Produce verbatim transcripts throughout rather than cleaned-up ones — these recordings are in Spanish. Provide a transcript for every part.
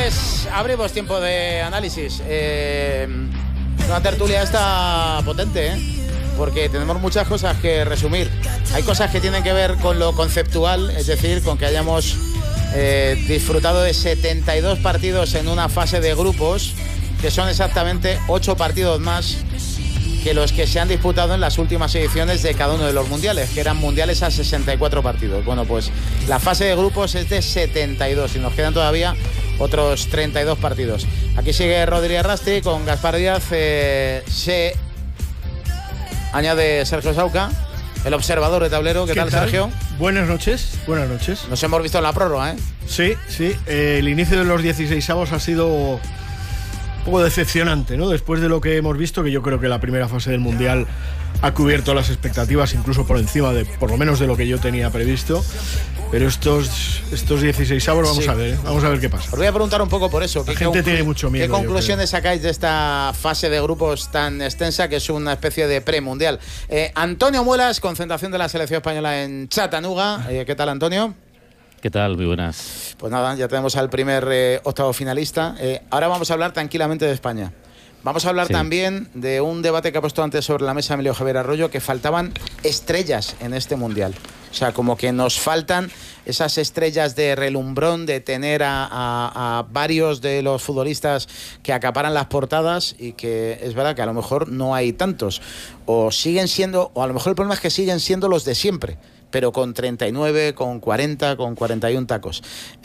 Pues abrimos tiempo de análisis. Eh, una tertulia esta potente, ¿eh? Porque tenemos muchas cosas que resumir. Hay cosas que tienen que ver con lo conceptual, es decir, con que hayamos eh, disfrutado de setenta y dos partidos en una fase de grupos, que son exactamente ocho partidos más que los que se han disputado en las últimas ediciones de cada uno de los mundiales, que eran mundiales a sesenta y cuatro partidos. Bueno, pues la fase de grupos es de setenta y dos y nos quedan todavía otros treinta y dos partidos. Aquí sigue Rodríguez Rasti con Gaspar Díaz. Eh, se añade Sergio Sauca, el observador de tablero. ¿Qué, ¿Qué tal, tal, Sergio? Buenas noches, buenas noches. Nos hemos visto en la prórroga, ¿eh? Sí, sí. Eh, el inicio de los dieciseisavos ha sido un poco decepcionante, ¿no? Después de lo que hemos visto, que yo creo que la primera fase del Mundial ha cubierto las expectativas, incluso por encima de, por lo menos de lo que yo tenía previsto. Pero estos, estos dieciseisavos vamos sí. a ver, ¿eh? Vamos a ver qué pasa. Os voy a preguntar un poco por eso. La gente tiene mucho miedo. ¿Qué conclusiones sacáis de esta fase de grupos tan extensa que es una especie de premundial? Eh, Antonio Muelas, concentración de la selección española en Chattanooga. Eh, ¿Qué tal, Antonio? ¿Qué tal? Muy buenas. Pues nada, ya tenemos al primer eh, octavo finalista. Eh, ahora vamos a hablar tranquilamente de España. Vamos a hablar sí. también de un debate que ha puesto antes sobre la mesa Emilio Javier Arroyo, que faltaban estrellas en este Mundial. O sea, como que nos faltan esas estrellas de relumbrón, de tener a, a, a varios de los futbolistas que acaparan las portadas, y que es verdad que a lo mejor no hay tantos. O siguen siendo, o a lo mejor el problema es que siguen siendo los de siempre, pero con treinta y nueve, con cuarenta, con cuarenta y uno tacos.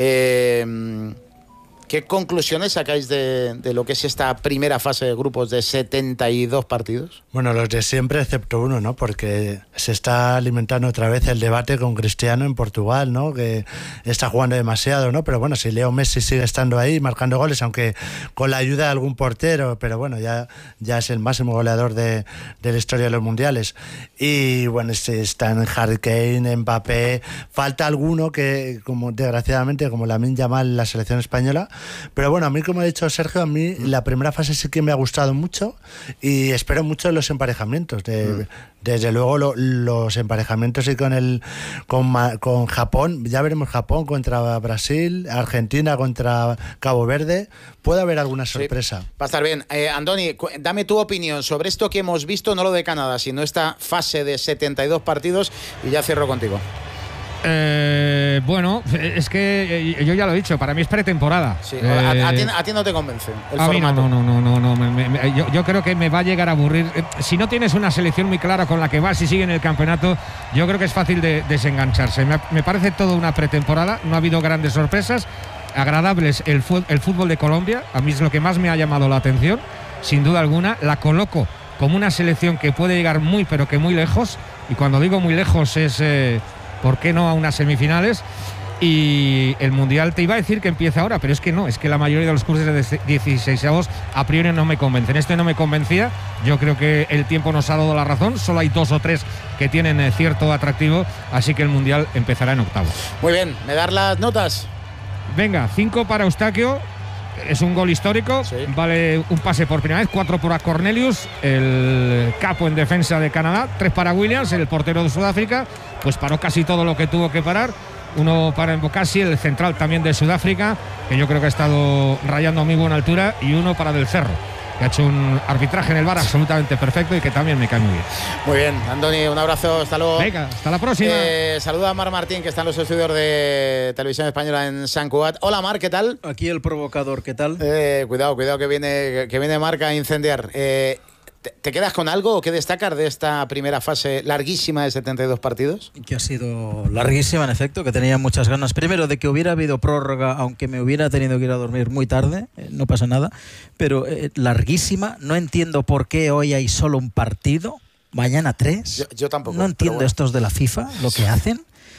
Eh... ¿Qué conclusiones sacáis de, de lo que es esta primera fase de grupos de setenta y dos partidos? Bueno, los de siempre, excepto uno, ¿no? Porque se está alimentando otra vez el debate con Cristiano en Portugal, ¿no? Que está jugando demasiado, ¿no? Pero bueno, si Leo Messi sigue estando ahí marcando goles, aunque con la ayuda de algún portero, pero bueno, ya, ya es el máximo goleador de, de la historia de los mundiales. Y bueno, están Harry Kane, Mbappé, falta alguno que, como desgraciadamente, como Lamine Yamal en la selección española. Pero bueno, a mí, como ha dicho Sergio, a mí la primera fase sí que me ha gustado mucho y espero mucho en los emparejamientos. De, mm. Desde luego lo, los emparejamientos y con el con, con Japón, ya veremos Japón contra Brasil, Argentina contra Cabo Verde. Puede haber alguna sorpresa. Sí, va a estar bien. Eh, Andoni, dame tu opinión sobre esto que hemos visto, no lo de Canadá, sino esta fase de setenta y dos partidos, y ya cierro contigo. Eh, bueno, es que yo ya lo he dicho, para mí es pretemporada. Sí, eh, a, a, ti, a ti no te convence el a formato. Mí no, no, no, no, no, me, me, yo, yo creo que me va a llegar a aburrir. Si no tienes una selección muy clara con la que vas y sigue en el campeonato, yo creo que es fácil de desengancharse. Me, me parece todo una pretemporada, no ha habido grandes sorpresas, agradables el, el fútbol de Colombia, a mí es lo que más me ha llamado la atención, sin duda alguna. La coloco como una selección que puede llegar muy, pero que muy lejos, y cuando digo muy lejos es... Eh, ¿por qué no a unas semifinales? Y el Mundial te iba a decir que empieza ahora, pero es que no, es que la mayoría de los cursos de dieciseisavos a priori no me convencen. Este no me convencía, yo creo que el tiempo nos ha dado la razón, solo hay dos o tres que tienen cierto atractivo, así que el Mundial empezará en octavos. Muy bien, ¿me das las notas? Venga, cinco para Eustaquio, es un gol histórico, sí. Vale un pase por primera vez, cuatro para Cornelius, el capo en defensa de Canadá, tres para Williams, el portero de Sudáfrica, pues paró casi todo lo que tuvo que parar, uno para Mbokasi, el central también de Sudáfrica, que yo creo que ha estado rayando a muy buena altura, y uno para Del Cerro, que ha hecho un arbitraje en el V A R absolutamente perfecto y que también me cae muy bien. Muy bien, Andoni, un abrazo, hasta luego. Venga, hasta la próxima. Eh, saluda a Mar Martín, que está en los estudios de Televisión Española en San Cugat. Hola, Mar, ¿qué tal? Aquí el provocador, ¿qué tal? Eh, cuidado, cuidado, que viene, que viene Marca a incendiar. Eh, ¿te, ¿Te quedas con algo o qué destacar de esta primera fase larguísima de setenta y dos partidos? Que ha sido larguísima, en efecto, que tenía muchas ganas. Primero, de que hubiera habido prórroga, aunque me hubiera tenido que ir a dormir muy tarde, eh, no pasa nada, pero eh, larguísima. No entiendo por qué hoy hay solo un partido, mañana tres. Yo, yo tampoco. No entiendo bueno. estos de la FIFA, lo que hacen.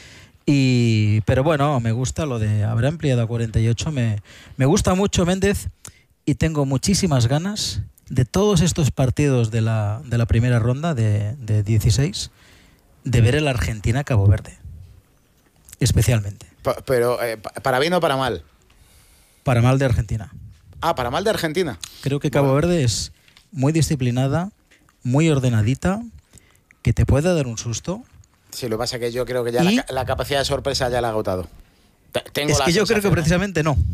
Y, pero bueno, me gusta lo de haber ampliado a cuarenta y ocho. Me, me gusta mucho Méndez y tengo muchísimas ganas de todos estos partidos de la, de la primera ronda de, de dieciséis, de ver el Argentina-Cabo Verde. Especialmente. Pa, pero, eh, ¿para bien o para mal? Para mal de Argentina. Ah, para mal de Argentina. Creo que Cabo bueno. Verde es muy disciplinada, muy ordenadita, que te puede dar un susto. Sí, lo que pasa es que yo creo que ya la, la capacidad de sorpresa ya la ha agotado. Tengo es que yo creo que precisamente no.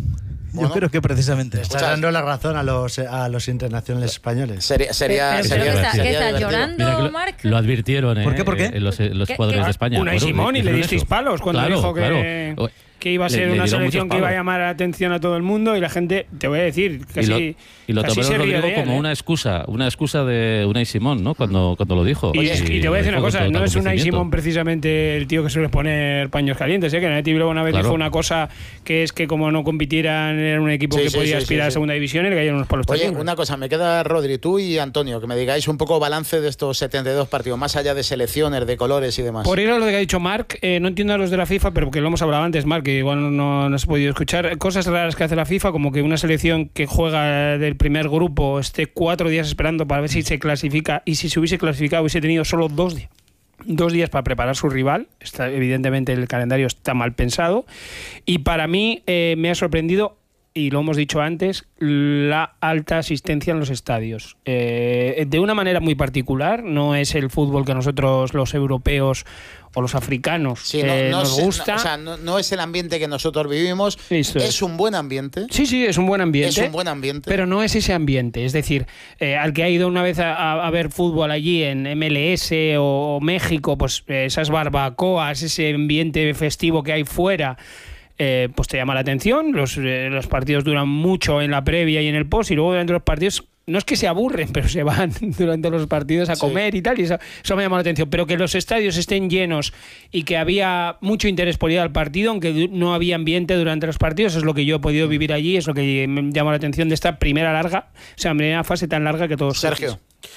Yo creo que precisamente. Te estás dando la razón a los, a los internacionales españoles. Sería, sería, Pero, sería, pero ¿qué está, sería ¿qué está divertido. llorando, Mira que lo, Marc? lo advirtieron, ¿eh? ¿Por qué, por qué? Eh, Los, los ¿Qué- jugadores qué- de España. Unai Bueno, Simón y le dijeron disteis eso. palos cuando Claro, dijo que, claro. que iba a Le- ser le una dieron selección muchos que iba a palos. llamar la atención a todo el mundo y la gente, te voy a decir, Y casi, lo, y lo casi tomaron se rió Rodrigo de él, como ¿eh? una excusa, una excusa de Unai Simón, ¿no? Cuando, cuando lo dijo. Y, es- y te voy a decir una lo dijo cosa, con no total es Unai convencimiento. Simón precisamente el tío que suele poner paños calientes, ¿eh? Que Nati luego una vez Claro. dijo una cosa que es que como no compitieran era un equipo Sí, que sí, podía sí, aspirar sí, a sí. segunda división y le cayeron unos palos Oye, también. una cosa, me queda Rodri, tú y Antonio, que me digáis un poco balance de estos setenta y dos partidos, más allá de selecciones, de colores y demás. Por ir a lo que ha dicho Marc, eh, no entiendo a los de la FIFA, pero porque lo hemos hablado antes, Marc, que igual no, no has podido escuchar, cosas raras que hace la FIFA, como que una selección que juega del primer grupo esté cuatro días esperando para ver si se clasifica, y si se hubiese clasificado hubiese tenido solo dos días. Dos días para preparar su rival. Está, evidentemente el calendario está mal pensado. Y para mí eh, me ha sorprendido, y lo hemos dicho antes, la alta asistencia en los estadios. Eh, de una manera muy particular, no es el fútbol que nosotros los europeos o los africanos Sí, no, eh, no nos sé, gusta. no, o sea, no, no es el ambiente que nosotros vivimos, Esto es. es. un buen ambiente. Sí, sí, es un buen ambiente. Es un buen ambiente. Pero no es ese ambiente. Es decir, eh, al que ha ido una vez a, a- a ver fútbol allí en M L S o, o México, pues eh, esas barbacoas, ese ambiente festivo que hay fuera, eh, pues te llama la atención. Los, eh, los partidos duran mucho en la previa y en el post, y luego durante los partidos no es que se aburren, pero se van durante los partidos a Sí. comer y tal, y eso, eso me llama la atención. Pero que los estadios estén llenos y que había mucho interés por ir al partido, aunque du- no había ambiente durante los partidos, es lo que yo he podido vivir allí, es lo que me llama la atención de esta primera larga, o sea, primera fase tan larga que todos. Sergio.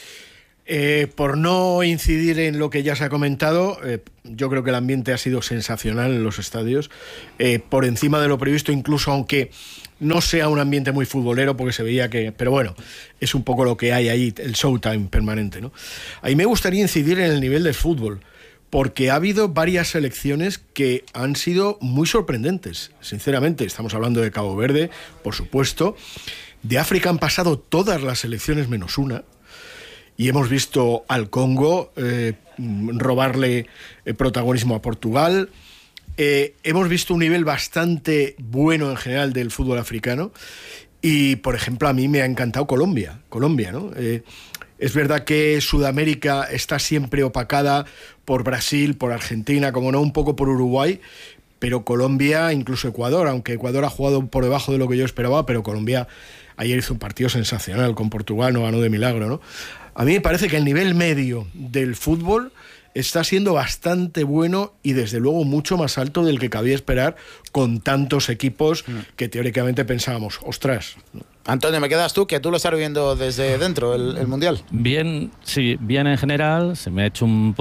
Eh, por no incidir en lo que ya se ha comentado, eh, yo creo que el ambiente ha sido sensacional en los estadios, eh, por encima de lo previsto, incluso aunque no sea un ambiente muy futbolero, porque se veía que... Pero bueno, es un poco lo que hay ahí, el showtime permanente, ¿no? Ahí me gustaría incidir en el nivel del fútbol, porque ha habido varias selecciones que han sido muy sorprendentes, sinceramente. Estamos hablando de Cabo Verde, por supuesto. De África han pasado todas las selecciones menos una. Y hemos visto al Congo eh, robarle eh, protagonismo a Portugal. Eh, hemos visto un nivel bastante bueno en general del fútbol africano. Y, por ejemplo, a mí me ha encantado Colombia. Colombia, ¿no? Eh, es verdad que Sudamérica está siempre opacada por Brasil, por Argentina, como no, un poco por Uruguay. Pero Colombia, incluso Ecuador, aunque Ecuador ha jugado por debajo de lo que yo esperaba, pero Colombia ayer hizo un partido sensacional con Portugal, no ganó de milagro, ¿no? A mí me parece que el nivel medio del fútbol está siendo bastante bueno y desde luego mucho más alto del que cabía esperar con tantos equipos que teóricamente pensábamos, ostras, ¿no? Antonio, ¿me quedas tú? Que tú lo estás viendo desde dentro, el, el Mundial. Bien, sí, bien en general. Se me ha hecho un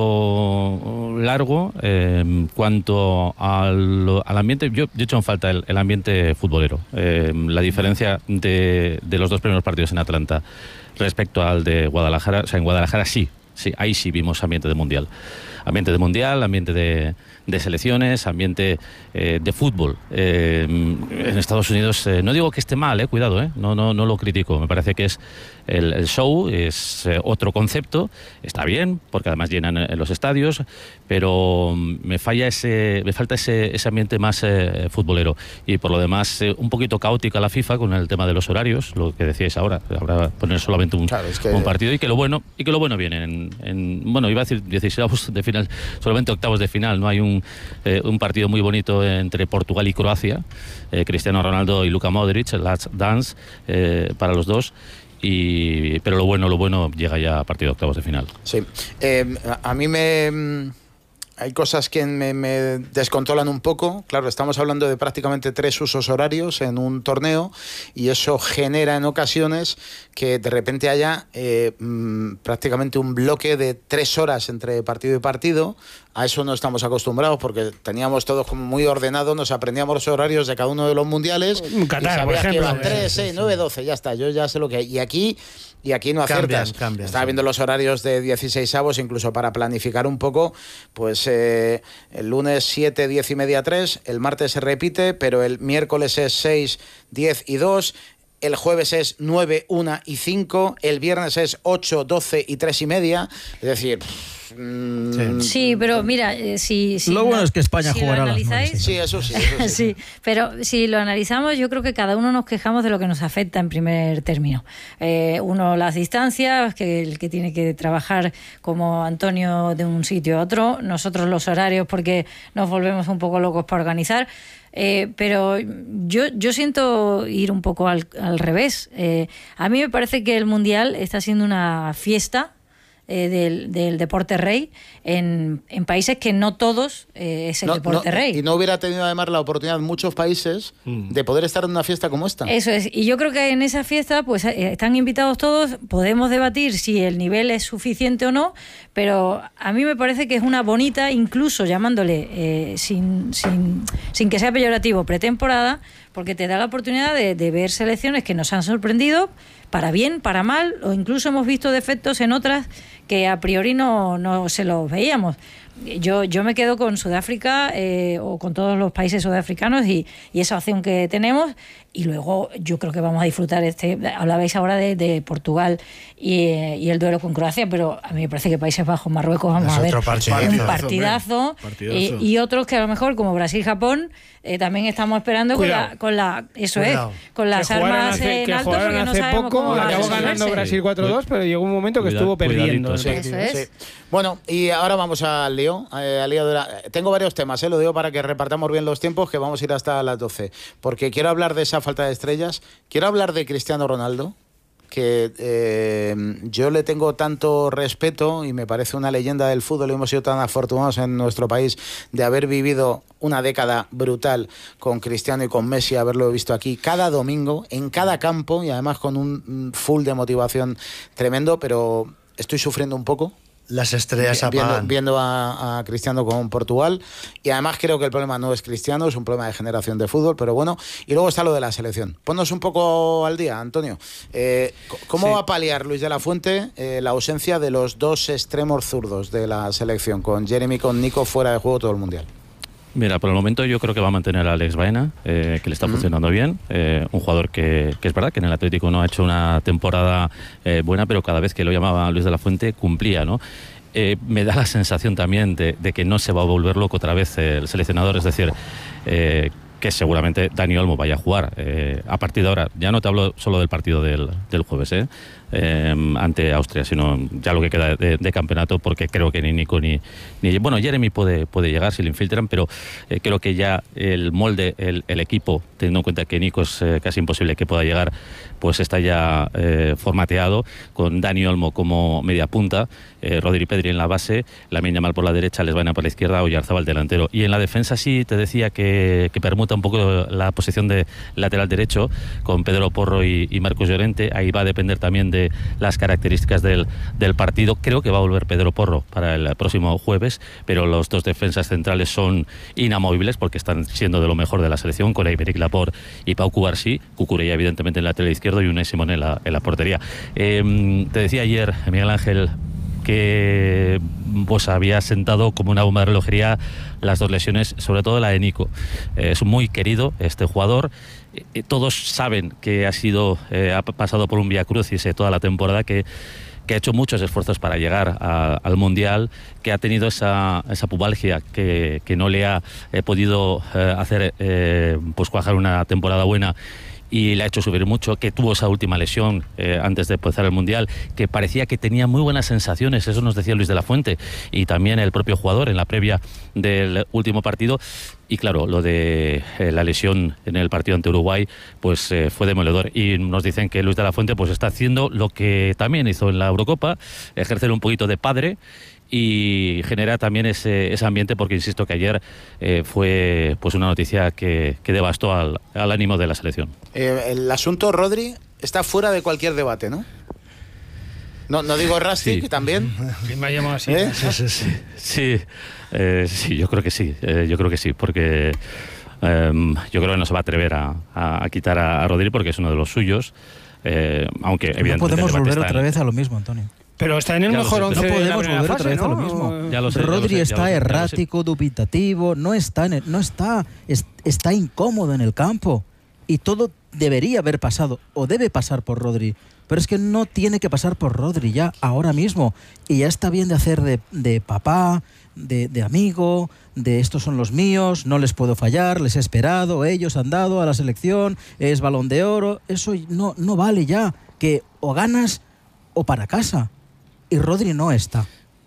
poquito largo eh, en cuanto al, al ambiente. Yo, yo he hecho en falta el, el ambiente futbolero. Eh, la diferencia de, de los dos primeros partidos en Atlanta respecto al de Guadalajara. O sea, en Guadalajara sí, sí, ahí sí vimos ambiente de Mundial. Ambiente de Mundial, ambiente de, de selecciones, ambiente eh, de fútbol. Eh, en Estados Unidos, eh, no digo que esté mal, eh, cuidado, eh, no, no, no lo critico. Me parece que es el, el show, es eh, otro concepto, está bien, porque además llenan eh, los estadios, pero me falla ese, me falta ese, ese ambiente más eh, futbolero. Y por lo demás, eh, un poquito caótica la FIFA con el tema de los horarios, lo que decíais ahora, ahora poner solamente un, Claro, es que- un partido, y que lo bueno, y que lo bueno viene en, en bueno, iba a decir dieciséis de final, solamente octavos de final, no hay un, eh, un partido muy bonito entre Portugal y Croacia, eh, Cristiano Ronaldo y Luka Modric, Last Dance eh, para los dos. Y, pero lo bueno, lo bueno llega ya a partir de octavos de final. Sí. Eh, a, a mí me... Hay cosas que me, me descontrolan un poco. Claro, estamos hablando de prácticamente tres usos horarios en un torneo y eso genera en ocasiones que de repente haya eh, mmm, prácticamente un bloque de tres horas entre partido y partido. A eso no estamos acostumbrados porque teníamos todos como muy ordenado, nos aprendíamos los horarios de cada uno de los mundiales. Qatar, y por sabías que ejemplo. iban tres, seis, nueve, doce, ya está, yo ya sé lo que hay. Y aquí... Y aquí no aciertas. Cambian, cambian, Estaba sí. viendo los horarios de dieciséis avos, incluso para planificar un poco, pues eh, el lunes siete, diez y media, tres, el martes se repite, pero el miércoles es seis, diez y dos, el jueves es nueve, una y cinco, el viernes es ocho, doce y tres y media. Es decir... Sí. sí, pero mira, eh, si, si lo bueno no, es que España si jugará lo analizáis, a las nueve. Sí, eso sí. Eso sí. Sí, pero si lo analizamos, yo creo que cada uno nos quejamos de lo que nos afecta en primer término. Eh, uno las distancias, que el que tiene que trabajar como Antonio de un sitio a otro, nosotros los horarios porque nos volvemos un poco locos para organizar. Eh, pero yo, yo siento ir un poco al, al revés. Eh, a mí me parece que el Mundial está siendo una fiesta Eh, del, del deporte rey en, en países que no todos eh, es el no, deporte no, rey. Y no hubiera tenido además la oportunidad en muchos países mm. de poder estar en una fiesta como esta. Eso es, y yo creo que en esa fiesta pues eh, están invitados todos, podemos debatir si el nivel es suficiente o no, pero a mí me parece que es una bonita, incluso llamándole eh, sin, sin, sin que sea peyorativo, pretemporada, porque te da la oportunidad de, de ver selecciones que nos han sorprendido, para bien, para mal, o incluso hemos visto defectos en otras que a priori no, no se los veíamos. Yo, yo me quedo con Sudáfrica eh, o con todos los países sudafricanos y, y esa opción que tenemos, y luego yo creo que vamos a disfrutar este. Hablabais ahora de, de Portugal y, y el duelo con Croacia, pero a mí me parece que Países Bajos, Marruecos, vamos es a ver partidazo, un partidazo, partidazo. Y, y otros que a lo mejor como Brasil, Japón eh, también estamos esperando con la, con la eso Cuidado. es con las que armas hace, en que alto porque no hace sabemos poco, cómo va a acabó resolverse. ganando Brasil cuatro dos, pero llegó un momento que Cuida, estuvo perdiendo. cuidadito, el Eso partido. es. Sí. Bueno, y ahora vamos al lío. Eh, al lío de la... Tengo varios temas, eh, lo digo para que repartamos bien los tiempos, que vamos a ir hasta las doce. Porque quiero hablar de esa falta de estrellas, quiero hablar de Cristiano Ronaldo, que eh, yo le tengo tanto respeto y me parece una leyenda del fútbol, y hemos sido tan afortunados en nuestro país de haber vivido una década brutal con Cristiano y con Messi, haberlo visto aquí cada domingo, en cada campo, y además con un full de motivación tremendo, pero estoy sufriendo un poco. Las estrellas viendo, apagan. viendo a, a Cristiano con Portugal, y además creo que el problema no es Cristiano, es un problema de generación de fútbol, pero bueno. Y luego está lo de la selección. Ponnos un poco al día, Antonio. Eh, ¿Cómo sí. va a paliar Luis de la Fuente eh, la ausencia de los dos extremos zurdos de la selección, con Jeremy y con Nico fuera de juego todo el Mundial? Mira, por el momento yo creo que va a mantener a Alex Baena, eh, que le está uh-huh. funcionando bien. Eh, un jugador que, que es verdad que en el Atlético no ha hecho una temporada eh, buena, pero cada vez que lo llamaba Luis de la Fuente cumplía, ¿no? Eh, me da la sensación también de, de que no se va a volver loco otra vez el seleccionador, es decir, eh, que seguramente Dani Olmo vaya a jugar eh, a partir de ahora. Ya no te hablo solo del partido del, del jueves, ¿eh? Eh, ante Austria, sino ya lo que queda de, de campeonato, porque creo que ni Nico ni, ni bueno, Jeremy puede, puede llegar si le infiltran, pero eh, creo que ya el molde, el, el equipo, teniendo en cuenta que Nico es eh, casi imposible que pueda llegar, pues está ya eh, formateado, con Dani Olmo como media punta, eh, Rodri Pedri en la base, Lamine Yamal por la derecha, Les Baena por la izquierda, Oyarzabal delantero. Y en la defensa sí te decía que, que permuta un poco la posición de lateral derecho con Pedro Porro y, y Marcos Llorente. Ahí va a depender también de las características del, del partido. Creo que va a volver Pedro Porro para el próximo jueves, pero los dos defensas centrales son inamovibles porque están siendo de lo mejor de la selección, con Aymeric Laporte y Pau Cubarsí, Cucurella evidentemente en la lateral izquierdo y Unai Simón en la, en la portería. Eh, te decía ayer, Miguel Ángel, que pues había sentado como una bomba de relojería las dos lesiones, sobre todo la de Nico. Eh, es muy querido este jugador. Eh, todos saben que ha sido eh, ha pasado por un vía crucis eh, toda la temporada, que que ha hecho muchos esfuerzos para llegar a, al Mundial, que ha tenido esa, esa pubalgia que, que no le ha eh, podido eh, hacer eh, pues cuajar una temporada buena, y le ha hecho subir mucho, que tuvo esa última lesión eh, antes de empezar el Mundial, que parecía que tenía muy buenas sensaciones, eso nos decía Luis de la Fuente, y también el propio jugador en la previa del último partido. Y claro, lo de eh, la lesión en el partido ante Uruguay, pues eh, fue demoledor. Y nos dicen que Luis de la Fuente pues está haciendo lo que también hizo en la Eurocopa, ejercer un poquito de padre y genera también ese, ese ambiente, porque insisto que ayer eh, fue pues una noticia que, que devastó al, al ánimo de la selección. Eh, el asunto Rodri está fuera de cualquier debate, ¿no? No, no digo Rastic, sí. También. Me ha llamado así. ¿Eh? Sí, sí, sí. Sí, eh, sí, yo creo que sí. Eh, yo creo que sí, porque eh, yo creo que no se va a atrever a, a, a quitar a, a Rodri, porque es uno de los suyos. Eh, aunque no evidentemente podemos volver otra en... vez a lo mismo, Antonio. Pero está en el ya mejor once. No podemos de la volver fase, otra vez ¿no? a lo mismo. Ya lo sé, Rodri ya lo sé, ya está lo sé, errático, dubitativo, no está, en el, no está, es, está incómodo en el campo. y todo debería haber pasado o debe pasar por Rodri. Pero es que no tiene que pasar por Rodri ya, ahora mismo. Y ya está bien de hacer de, de papá, de, de amigo, de estos son los míos, no les puedo fallar, les he esperado, ellos han dado a la selección, es Balón de Oro. Eso no, no vale ya, que o ganas o para casa. Y Rodri no está.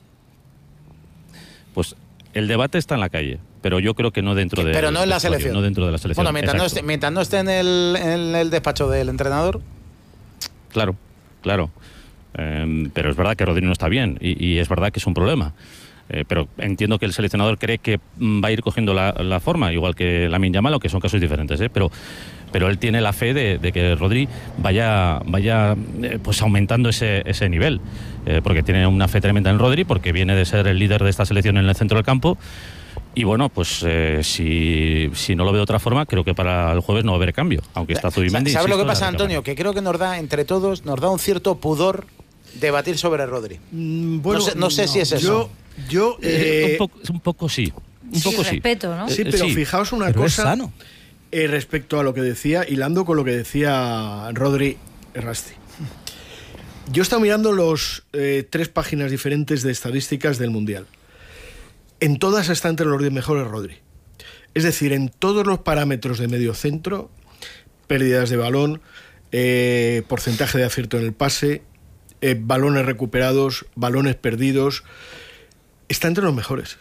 Pues el debate está en la calle, pero yo creo que no dentro de... Pero no en la selección. No dentro de la selección. Bueno, mientras, no esté, mientras no esté en el, en el despacho del entrenador... Claro, claro. Eh, pero es verdad que Rodri no está bien y, y es verdad que es un problema. Eh, pero entiendo que el seleccionador cree que va a ir cogiendo la, la forma, igual que Lamine Yamal, que son casos diferentes, ¿eh? Pero, pero él tiene la fe de, de que Rodri vaya, vaya eh, pues aumentando ese, ese nivel. Eh, porque tiene una fe tremenda en Rodri, porque viene de ser el líder de esta selección en el centro del campo. Y bueno, pues eh, si, si no lo veo de otra forma, creo que para el jueves no va a haber cambio, aunque está Zubimendi. ¿Sabes lo que pasa, Antonio? Que creo que nos da, entre todos, nos da un cierto pudor debatir sobre Rodri. Mm, bueno, no sé, no sé no, si es eso. Yo, yo eh, un, poco, un poco sí. Un sí, poco sí. respeto, ¿no? Sí, pero sí. fijaos una Pero cosa es sano. Eh, respecto a lo que decía, hilando con lo que decía Rodri Errasti. Yo he estado mirando los eh, tres páginas diferentes de estadísticas del Mundial. En todas está entre los diez mejores Rodri. Es decir, en todos los parámetros de medio centro, pérdidas de balón, eh, porcentaje de acierto en el pase, eh, balones recuperados, balones perdidos, está entre los mejores.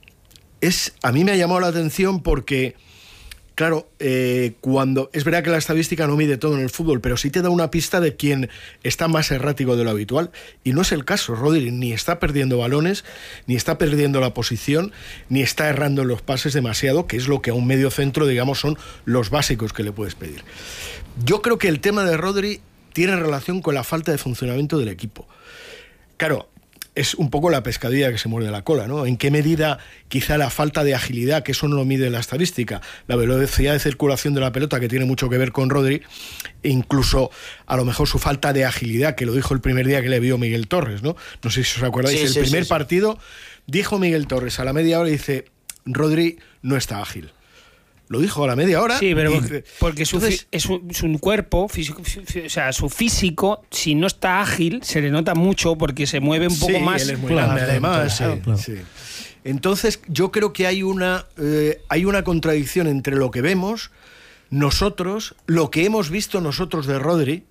Es, a mí me ha llamado la atención porque, claro, eh, cuando es verdad que la estadística no mide todo en el fútbol, pero sí te da una pista de quién está más errático de lo habitual. Y no es el caso. Rodri ni está perdiendo balones, ni está perdiendo la posición, ni está errando en los pases demasiado, que es lo que a un medio centro, digamos, son los básicos que le puedes pedir. Yo creo que el tema de Rodri tiene relación con la falta de funcionamiento del equipo. Claro, es un poco la pescadilla que se muerde la cola, ¿no? ¿En qué medida quizá la falta de agilidad, que eso no lo mide la estadística, la velocidad de circulación de la pelota, que tiene mucho que ver con Rodri, e incluso a lo mejor su falta de agilidad, que lo dijo el primer día que le vio Miguel Torres, ¿no? No sé si os acordáis, sí, el sí, primer sí, sí. partido dijo Miguel Torres a la media hora y dice, Rodri no está ágil. Lo dijo a la media hora. Sí, pero y, porque su, entonces, es, un, es un cuerpo, físico, o sea, su físico, si no está ágil, se le nota mucho porque se mueve un poco sí, más. él es muy Claro, grande, además. claro, sí, claro. sí. Entonces, yo creo que hay una, eh, hay una contradicción entre lo que vemos nosotros, lo que hemos visto nosotros de Rodri,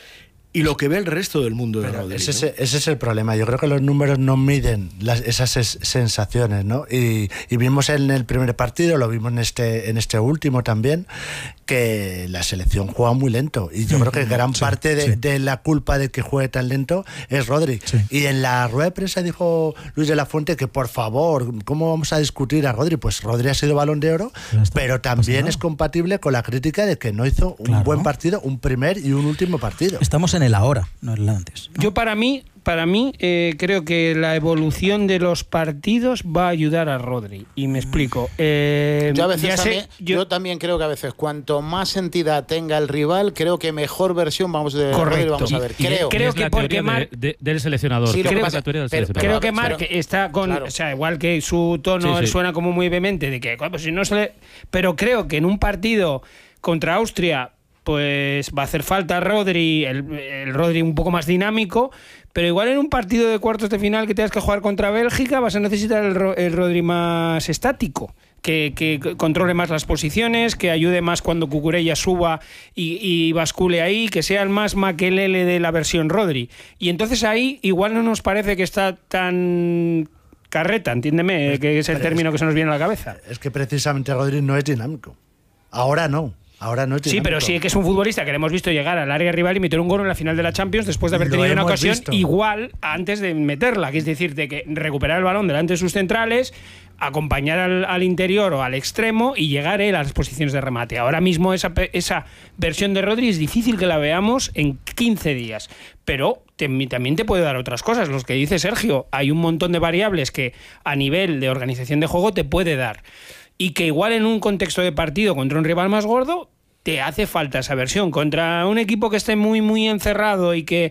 y lo que ve el resto del mundo de Pero Rodri. ese, ¿no? es, ese es el problema. Yo creo que los números no miden las, esas es, sensaciones, ¿no? Y, y vimos en el primer partido, lo vimos en este, en este último también, que la selección juega muy lento. Y yo creo que gran Sí, parte de, sí. de la culpa de que juegue tan lento es Rodri. Sí. Y en la rueda de prensa dijo Luis de la Fuente que, por favor, ¿cómo vamos a discutir a Rodri? Pues Rodri ha sido Balón de Oro, Ya está, pero no pasa también nada. es compatible con la crítica de que no hizo un Claro. buen partido, un primer y un último partido. Estamos en el ahora, no en el antes, ¿no? Yo para mí, para mí eh, creo que la evolución de los partidos va a ayudar a Rodri. Y me explico. Eh, Yo, a veces ya sé, también, yo- yo también creo que a veces cuanto más entidad tenga el rival, creo que mejor versión vamos de Correcto. Rodri vamos a ver. Y- y Creo. creo es que la porque teoría Marc- de- de- del seleccionador. Sí, lo Creo que que pasa- es la teoría del pero- seleccionador. Creo que pero- Marc está con, claro. o sea, igual que su tono Sí, sí. suena como muy vehemente de que, pues, si no se le- pero creo que en un partido contra Austria, pues va a hacer falta Rodri, el, el Rodri un poco más dinámico, pero igual en un partido de cuartos de final que tengas que jugar contra Bélgica vas a necesitar el, Ro- el Rodri más estático. Que, que controle más las posiciones, que ayude más cuando Cucurella suba y, y bascule ahí, que sea el más Makelele de la versión Rodri. Y entonces ahí igual no nos parece que está tan carreta, entiéndeme, que es el pero término es- que se nos viene a la cabeza. Es que precisamente Rodri no es dinámico. Ahora no. Ahora no es Sí, dinámico. pero sí que es un futbolista que le hemos visto llegar al área rival y meter un gol en la final de la Champions después de haber Lo tenido una hemos ocasión visto. igual antes de meterla, que es decir, de que recuperar el balón delante de sus centrales, acompañar al, al interior o al extremo y llegar él a las posiciones de remate. Ahora mismo esa, pe- esa versión de Rodri es difícil que la veamos en quince días, pero te- también te puede dar otras cosas. Los que dice Sergio, hay un montón de variables que a nivel de organización de juego te puede dar. Y que igual en un contexto de partido contra un rival más gordo te hace falta esa versión. Contra un equipo que esté muy muy encerrado y que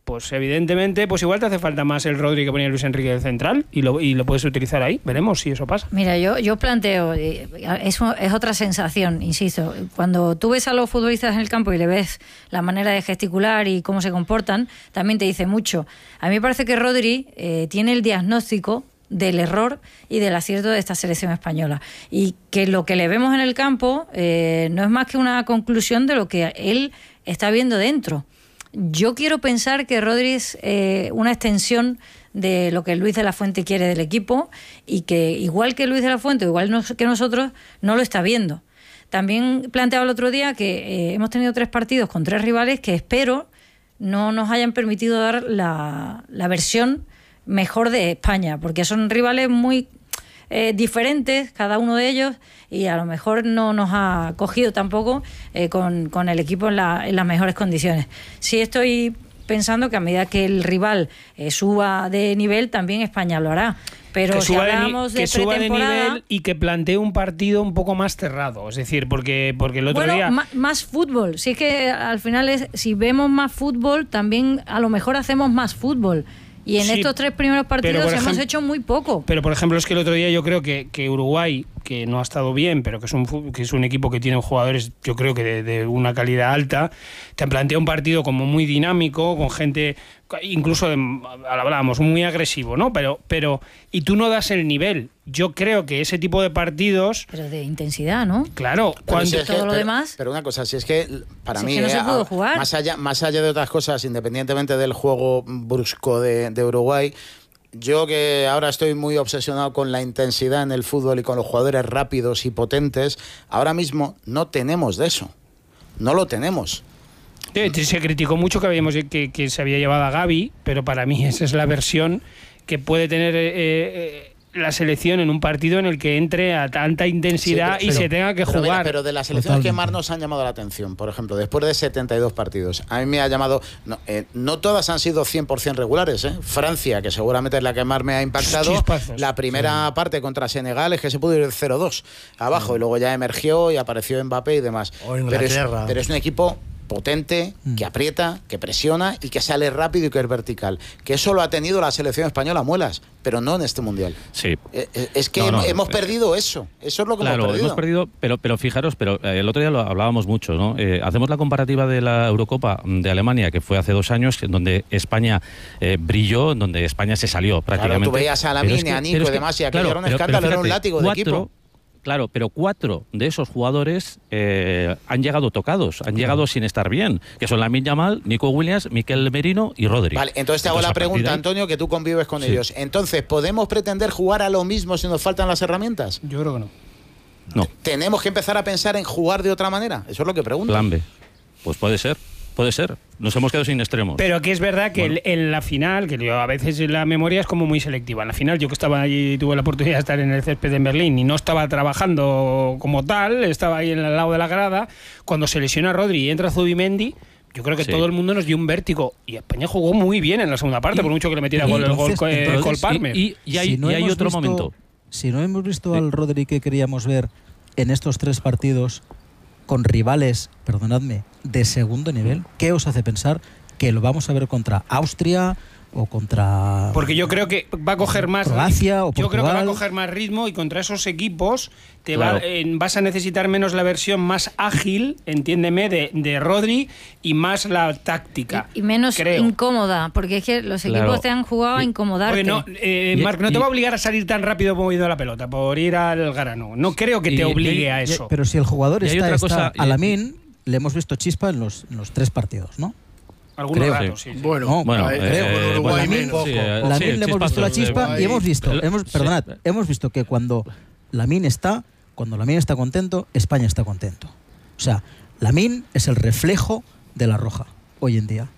pues evidentemente, pues igual te hace falta más el Rodri que ponía Luis Enrique del central y lo, y lo puedes utilizar ahí. Veremos si eso pasa. Mira, yo, yo planteo, es, es otra sensación, insisto. Cuando tú ves a los futbolistas en el campo y le ves la manera de gesticular y cómo se comportan, también te dice mucho. A mí me parece que Rodri eh, tiene el diagnóstico del error y del acierto de esta selección española, y que lo que le vemos en el campo eh, no es más que una conclusión de lo que él está viendo dentro. Yo quiero pensar que Rodri es eh, una extensión de lo que Luis de la Fuente quiere del equipo, y que igual que Luis de la Fuente, igual no, que nosotros, no lo está viendo. También planteaba el otro día que eh, hemos tenido tres partidos con tres rivales que espero no nos hayan permitido dar la, la versión mejor de España, porque son rivales muy eh, diferentes, cada uno de ellos, y a lo mejor no nos ha cogido tampoco eh, con, con el equipo en, la, en las mejores condiciones. Sí estoy pensando que a medida que el rival eh, suba de nivel, también España lo hará. Pero que si suba, hablamos de, de que suba de pretemporada, nivel y que plantee un partido un poco más cerrado. Es decir, porque, porque el otro bueno, día... ma- más fútbol. Si es que al final, es, si vemos más fútbol, también a lo mejor hacemos más fútbol. Y en Sí, estos tres primeros partidos pero, por hemos ejem- hecho muy poco. Pero, por ejemplo, es que el otro día yo creo que, que Uruguay, que no ha estado bien, pero que es un fu- que es un equipo que tiene jugadores, yo creo que de, de una calidad alta, te plantea un partido como muy dinámico, con gente, incluso, de, hablábamos, muy agresivo, ¿no? Pero, pero, y tú no das el nivel. Yo creo que ese tipo de partidos... Pero de intensidad, ¿no? Claro, Pero cuando... si es que- todo lo pero- demás- Pero una cosa, si es que para Si es mí, que no se eh, pudo a- jugar. Más allá, más allá de otras cosas, independientemente del juego brusco de, de Uruguay, yo que ahora estoy muy obsesionado con la intensidad en el fútbol y con los jugadores rápidos y potentes, ahora mismo no tenemos de eso. No lo tenemos. Eh, Se criticó mucho que, habíamos, que, que se había llevado a Gavi, pero para mí esa es la versión que puede tener eh, eh, la selección en un partido en el que entre a tanta intensidad Sí, y pero- se tenga que pero mira, jugar. pero de las selecciones que Totalmente. más nos han llamado la atención, por ejemplo, después de setenta y dos partidos, a mí me ha llamado... No, eh, no todas han sido cien por ciento regulares, ¿eh? Francia, que seguramente es la que más me ha impactado, Chispazos. la primera parte contra Senegal es que se pudo ir cero dos abajo, y luego ya emergió y apareció Mbappé y demás. O pero, es, Inglaterra. pero es un equipo potente, que aprieta, que presiona y que sale rápido y que es vertical. Que eso lo ha tenido la selección española, muelas, pero no en este Mundial. Sí. Eh, eh, Es que No, no, hemos eh, perdido eso. Eso es lo que Claro, hemos perdido. hemos perdido, pero, pero fijaros, pero eh, el otro día lo hablábamos mucho, ¿no? Eh, hacemos la comparativa de la Eurocopa de Alemania, que fue hace dos años, en donde España eh, brilló, en donde España se salió prácticamente. Claro, tú veías a Pero Lamine, es que- a Nico pero es y que- demás, y aquello claro, era un pero- escándalo, pero era un fíjate, látigo de cuatro- equipo. Claro, pero cuatro de esos jugadores eh, han llegado tocados, han llegado sin estar bien, que son Lamine Yamal, Nico Williams, Mikel Merino y Rodri. Vale, entonces te hago Entonces, la a partir pregunta, de ahí- Antonio, que tú convives con Sí. ellos. Entonces, ¿podemos pretender jugar a lo mismo si nos faltan las herramientas? Yo creo que no. No, ¿Tenemos que empezar a pensar en jugar de otra manera? Eso es lo que pregunto. plan B. Pues puede ser, puede ser. Nos hemos quedado sin extremos. Pero que es verdad que Bueno. el- en la final, que yo, a veces la memoria es como muy selectiva. En la final, yo que estaba allí, tuve la oportunidad de estar en el césped en Berlín y no estaba trabajando como tal, estaba ahí en el lado de la grada. Cuando se lesiona Rodri y entra Zubimendi, yo creo que Sí. todo el mundo nos dio un vértigo. Y España jugó muy bien en la segunda parte, Y- por mucho que le metiera y gol, el gol, entonces- eh, entonces- Cole Palmer. Y, y hay, Si no y hay hemos otro visto- momento. Si no hemos visto Sí. al Rodri que queríamos ver en estos tres partidos con rivales, perdonadme, de segundo nivel, ¿qué os hace pensar que lo vamos a ver contra Austria o contra Porque yo creo que va a coger más Croacia o yo creo que va a Portugal? coger más ritmo, y contra esos equipos te Claro. va, eh, vas a necesitar menos la versión más ágil, entiéndeme, de, de Rodri, y más la táctica. Y, y menos creo. incómoda, porque es que los equipos Claro. te han jugado a Y- incomodarte. Porque no, eh, Y- Marc, no te y- va a obligar a salir tan rápido moviendo la pelota, por ir al grano. No creo que Y- te y- obligue y- a Y- eso. Pero si el jugador Y hay está, otra está cosa, a y- Lamine, le hemos visto chispa en los, en los tres partidos, ¿no? Algunos creo. ratos, sí. sí. Bueno, No, Bueno, eh, creo, con eh, Uruguay Lamine- menos. sí, eh, Lamine sí, le hemos visto la chispazos, chispa eh, y hemos visto, el- hemos, sí. perdonad, hemos visto que cuando Lamine está, cuando Lamine está contento, España está contento. O sea, Lamine es el reflejo de la roja hoy en día.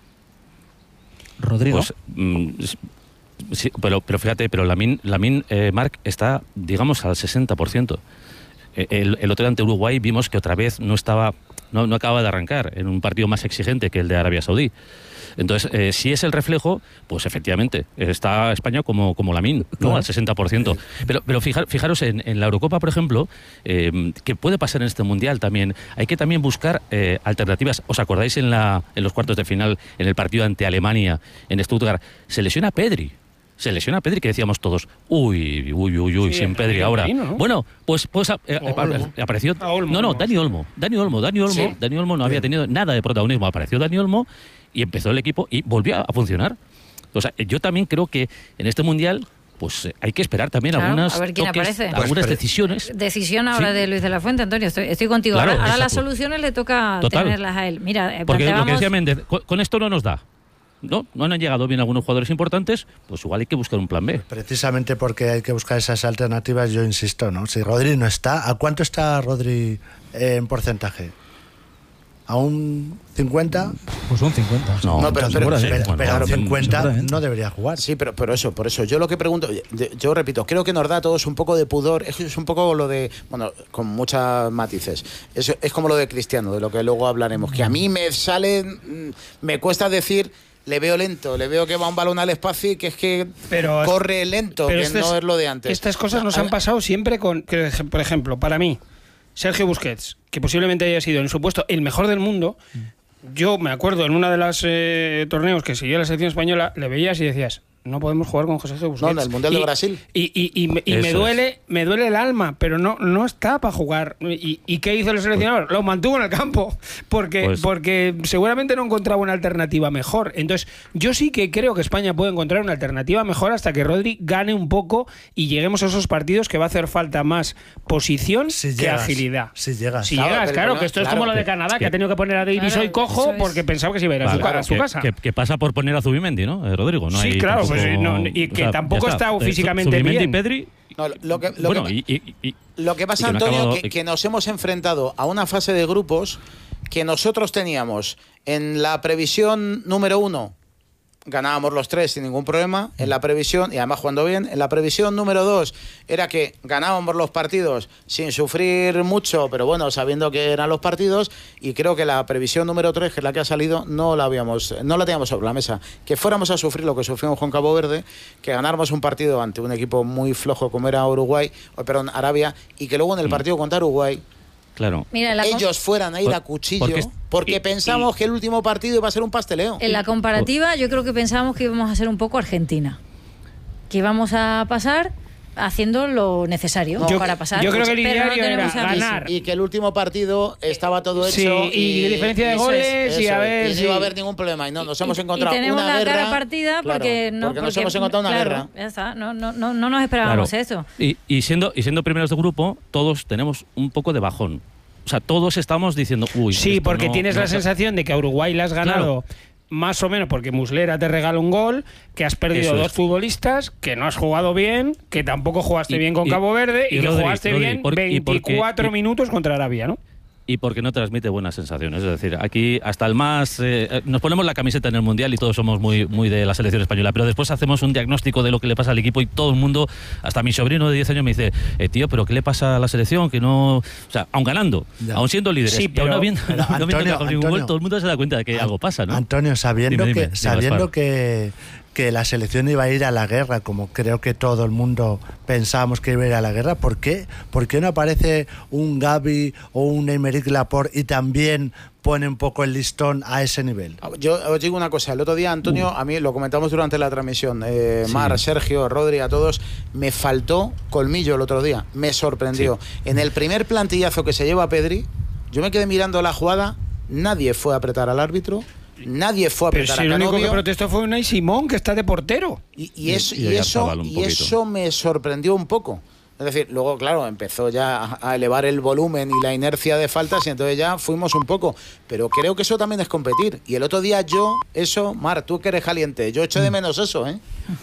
Rodrigo. Pues, mm, sí, pero, pero fíjate, pero Lamine, Lamine eh, Marc está, digamos, al sesenta por ciento. Eh, El, el otro día ante Uruguay vimos que otra vez no estaba no, no acaba de arrancar en un partido más exigente que el de Arabia Saudí. Entonces, eh, si es el reflejo, pues efectivamente, está España como, como Lamine, ¿no? Claro. Al sesenta por ciento. Pero, pero fijar, fijaros, en, en la Eurocopa, por ejemplo, eh, que puede pasar en este Mundial también, hay que también buscar eh, alternativas. ¿Os acordáis en, la, en los cuartos de final, en el partido ante Alemania, en Stuttgart? Se lesiona Pedri. Se lesiona Pedri, que decíamos todos, uy, uy, uy, uy, sí, sin Pedri ahora. ¿No? Bueno, pues, pues eh, eh, apareció... Olmo, no, no, Dani Olmo. Dani Olmo, Dani Olmo, sí. Dani Olmo no había tenido nada de protagonismo. Apareció Dani Olmo y empezó el equipo y volvió a funcionar. O sea, yo también creo que en este Mundial pues eh, hay que esperar también claro, algunas, a ver quién toques, aparece. algunas pues, decisiones. Decisión ahora sí. de Luis de la Fuente, Antonio, estoy, estoy contigo. Claro, ahora, ahora las soluciones le toca Total. tenerlas a él. Mira, eh, porque planteábamos... lo que decía Méndez, con, con esto no nos da. No, no han llegado bien algunos jugadores importantes, pues igual hay que buscar un plan B. Precisamente porque hay que buscar esas alternativas, yo insisto, ¿no? Si Rodri no está, ¿a cuánto está Rodri eh, en porcentaje? ¿A un cincuenta? Pues un cincuenta. No, no pero, pero, pero, pero, pero, pero a cincuenta no debería jugar. Sí, pero, pero eso, por eso. Yo lo que pregunto, yo, yo repito, creo que nos da a todos un poco de pudor. Es un poco lo de, bueno, con muchos matices. Es, es como lo de Cristiano, de lo que luego hablaremos. Que a mí me sale, me cuesta decir... Le veo lento, le veo que va un balón al espacio y que es que pero, corre lento, que estas, no es lo de antes. Estas cosas nos han pasado siempre con, que, por ejemplo, para mí, Sergio Busquets, que posiblemente haya sido en su puesto el mejor del mundo, yo me acuerdo en una de las eh, torneos que siguió la selección española, le veías y decías, no podemos jugar con José Busquets. No, en el Mundial y, de Brasil. Y, y, y, y, y me duele es. me duele el alma, pero no, no está para jugar. ¿Y, ¿Y qué hizo el seleccionador? Pues, lo mantuvo en el campo, porque, pues, porque seguramente no encontraba una alternativa mejor. Entonces, yo sí que creo que España puede encontrar una alternativa mejor hasta que Rodri gane un poco y lleguemos a esos partidos que va a hacer falta más posición si que llegas, agilidad. Si llegas. Si llegas, claro, claro, que esto claro, es como lo de que, Canadá, que, que ha tenido que poner a Davis claro, hoy cojo porque pensaba que se iba a ir a, vale, su, a su que, casa. Que, que pasa por poner a Zubimendi, ¿no, eh, Rodrigo? No sí, hay claro, tampoco, pues no, y que o sea, tampoco está, está físicamente bien. Y Pedri, no, lo que, lo bueno, que, y, y, y, lo que pasa, y que Antonio, no acabado, que, que nos hemos enfrentado a una fase de grupos que nosotros teníamos en la previsión número uno. Ganábamos los tres sin ningún problema en la previsión y además jugando bien. En la previsión número dos era que ganábamos los partidos sin sufrir mucho, pero bueno, sabiendo que eran los partidos. Y creo que la previsión número tres, que es la que ha salido, no la habíamos, no la teníamos sobre la mesa. Que fuéramos a sufrir lo que sufrimos con Cabo Verde, que ganáramos un partido ante un equipo muy flojo como era Uruguay, o perdón, Arabia, y que luego en el partido contra Uruguay, claro, mira, ellos fueran a ir por, a cuchillo porque, porque y, pensamos y, que el último partido iba a ser un pasteleo. En la comparativa yo creo que pensábamos que íbamos a ser un poco Argentina, que íbamos a pasar haciendo lo necesario no, para pasar. Yo creo que el ideario no era ganar y que el último partido estaba todo hecho sí, y, y diferencia de goles es, y a ver y no sí. iba a haber ningún problema y no nos hemos y, encontrado y tenemos una la guerra cara partida porque claro, no porque porque, nos hemos encontrado una claro, guerra. Ya está, no, no, no, no nos esperábamos claro. eso. Y, y siendo y siendo primeros de grupo, todos tenemos un poco de bajón. O sea, todos estamos diciendo, uy, sí, porque no, tienes no, la no, sensación de que a Uruguay le has ganado. Claro. Más o menos porque Muslera te regala un gol, que has perdido dos futbolistas, que no has jugado bien, que tampoco jugaste y, bien con y, Cabo Verde y, y que Rodri, jugaste Rodri, bien por, veinticuatro porque, minutos contra Arabia, ¿no? Y porque no transmite buenas sensaciones. Es decir, aquí hasta el más... Eh, nos ponemos la camiseta en el Mundial y todos somos muy, muy de la selección española, pero después hacemos un diagnóstico de lo que le pasa al equipo y todo el mundo, hasta mi sobrino de diez años me dice, eh, tío, ¿pero qué le pasa a la selección? Que no... O sea, aun ganando, ya. aun siendo líderes, sí, pero, y aún habiendo, pero no Antonio, Antonio, gol, todo el mundo se da cuenta de que An algo pasa, ¿no? Antonio, sabiendo dime, que, dime, sabiendo que, que la selección iba a ir a la guerra, como creo que todo el mundo pensábamos que iba a ir a la guerra, ¿por qué? ¿Por qué no aparece un Gavi o un Aymeric Laporte y también pone un poco el listón a ese nivel? Yo os digo una cosa, el otro día, Antonio, uh. a mí lo comentamos durante la transmisión, eh, sí. Mar, Sergio, Rodri, a todos, me faltó colmillo el otro día, me sorprendió. Sí. En el primer plantillazo que se lleva Pedri, yo me quedé mirando la jugada, nadie fue a apretar al árbitro, nadie fue a apretar Pero si a Canovio. El único que protestó fue Unai Simón, que está de portero. Y, y, eso, y, y, eso, y eso me sorprendió un poco. Es decir, luego, claro, empezó ya a elevar el volumen y la inercia de faltas y entonces ya fuimos un poco. Pero creo que eso también es competir. Y el otro día yo, eso, Mar, tú que eres caliente, yo echo de menos eso, ¿eh?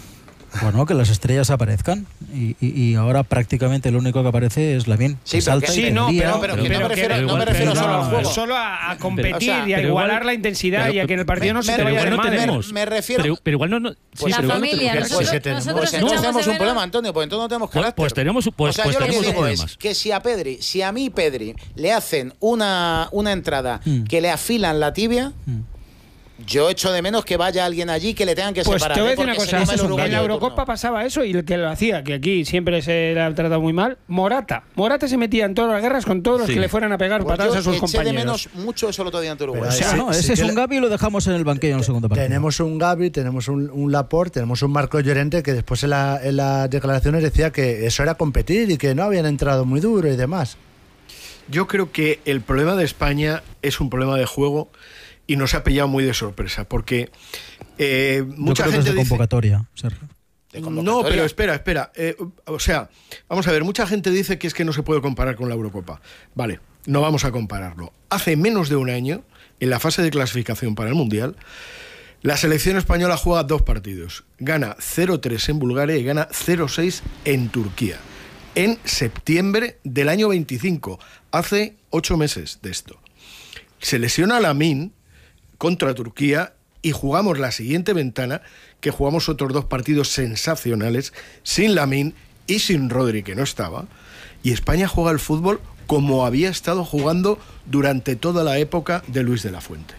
Bueno, que las estrellas aparezcan. Y, y, y ahora prácticamente lo único que aparece es Lamine. Sí, que salta que- y Sí, no, te lía. pero, pero pero, que no me que- refiero- pero no me igual- refiero pero solo al no, juego. solo a, a competir o sea, y a pero igualar igual- la intensidad pero- y a que en el partido no se me- te me- vaya igual de no madre. tenemos. Me refiero- Pero, pero igual no. no sí, Pues la pero igual no familia, tenemos- nosotros, sí, tenemos- nosotros Pues entonces echamos tenemos de un menos- problema, Antonio, pues entonces no tenemos Pues- carácter. pues tenemos- pues- o sea, pues yo lo que tenemos un digo problema. es que si a Pedri, si a mí Pedri le hacen una, una entrada Mm. que le afilan la tibia, Mm. yo echo de menos que vaya alguien allí que le tengan que Pues separar. te voy a ¿eh? decir una Porque se cosa, come el uruguayo en la de Eurocopa turno. pasaba eso y el que lo hacía, que aquí siempre se le ha tratado muy mal, Morata. Morata se metía en todas las guerras con todos los Sí. que le fueran a pegar Pues patadas yo a sus eché de compañeros. menos mucho eso el otro día ante Uruguay. Pero O sea, Sí, no, sí ese es que un la- Gavi y lo dejamos en el banquillo en el segundo partido. Tenemos un Gavi, tenemos un, un Laporte, tenemos un Marco Llorente que después en, la, en las declaraciones decía que eso era competir y que no habían entrado muy duro y demás. Yo creo que el problema de España es un problema de juego y nos ha pillado muy de sorpresa, porque eh, Yo mucha creo que es gente de dice... convocatoria, Sergio. De No, convocatoria. pero espera, espera. eh, o sea, vamos a ver, mucha gente dice que es que no se puede comparar con la Eurocopa. Vale, no vamos a compararlo. Hace menos de un año, en la fase de clasificación para el Mundial, la selección española juega dos partidos. Gana cero tres en Bulgaria y gana cero seis en Turquía. En septiembre del año veinticinco, hace ocho meses de esto. Se lesiona Lamine contra Turquía y jugamos la siguiente ventana, que jugamos otros dos partidos sensacionales, sin Lamine y sin Rodri, que no estaba, y España juega el fútbol como había estado jugando durante toda la época de Luis de la Fuente.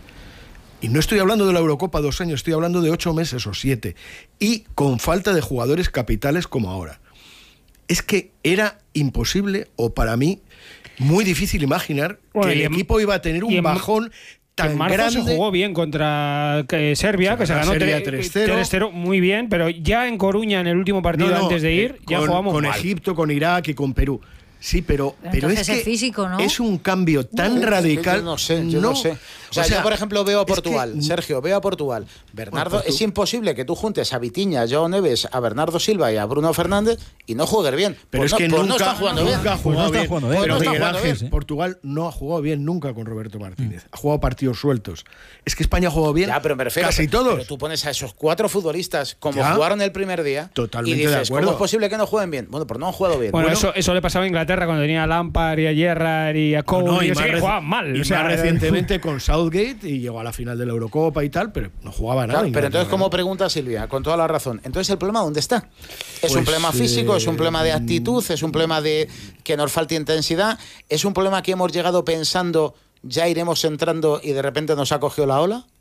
Y no estoy hablando de la Eurocopa dos años, estoy hablando de ocho meses o siete, y con falta de jugadores capitales como ahora. Es que era imposible, o para mí, muy difícil imaginar Bueno, que el y en- equipo iba a tener y un en- bajón tan En marzo grande. se jugó bien contra eh, Serbia, Se que se ganó ganó Serbia tre- tres cero. tres cero, muy bien, pero ya en Coruña, en el último partido No, no, antes de ir, eh, ya con, jugamos con mal. Egipto, con Irak y con Perú. Sí, pero, pero Entonces es es que físico, ¿no? es un cambio tan No, radical. Yo no sé, yo no, sé. O sea, yo por ejemplo veo a Portugal, es que- Sergio, veo a Portugal. Bernardo, Bueno, Portu- es imposible que tú juntes a Vitiña, a Joao Neves, a Bernardo Silva y a Bruno Fernández y no juegues bien. Pero Pues es no, que pues nunca, no están jugando nunca bien. ha Pues no jugado están bien. jugando bien. Pero Pues no Miguel están jugando Ángel, bien. Portugal no ha jugado bien nunca con Roberto Martínez. Ha jugado partidos sueltos. Es que España ha jugado bien Ya, pero me refiero, casi pero, todos. pero tú pones a esos cuatro futbolistas como Ya. jugaron el primer día Totalmente y de dices, acuerdo. ¿cómo es posible que no jueguen bien? Bueno, pues no han jugado bien. Bueno, Bueno. eso, eso le pasaba a Inglaterra cuando tenía a Lampard y a Gerrard y a Cole, No, no, y, y yo sé más que reci- jugaban mal. y o sea, más recientemente con Southgate y llegó a la final de la Eurocopa y tal, pero no jugaba nada. Claro, pero entonces, Inglaterra. como pregunta Silvia, con toda la razón, entonces el problema ¿dónde está? ¿Es un Pues, problema físico? ¿Es un problema de eh, actitud? ¿Es un problema de que nos falte intensidad? ¿Es un problema que hemos llegado pensando ya iremos entrando y de repente nos ha cogido la ola?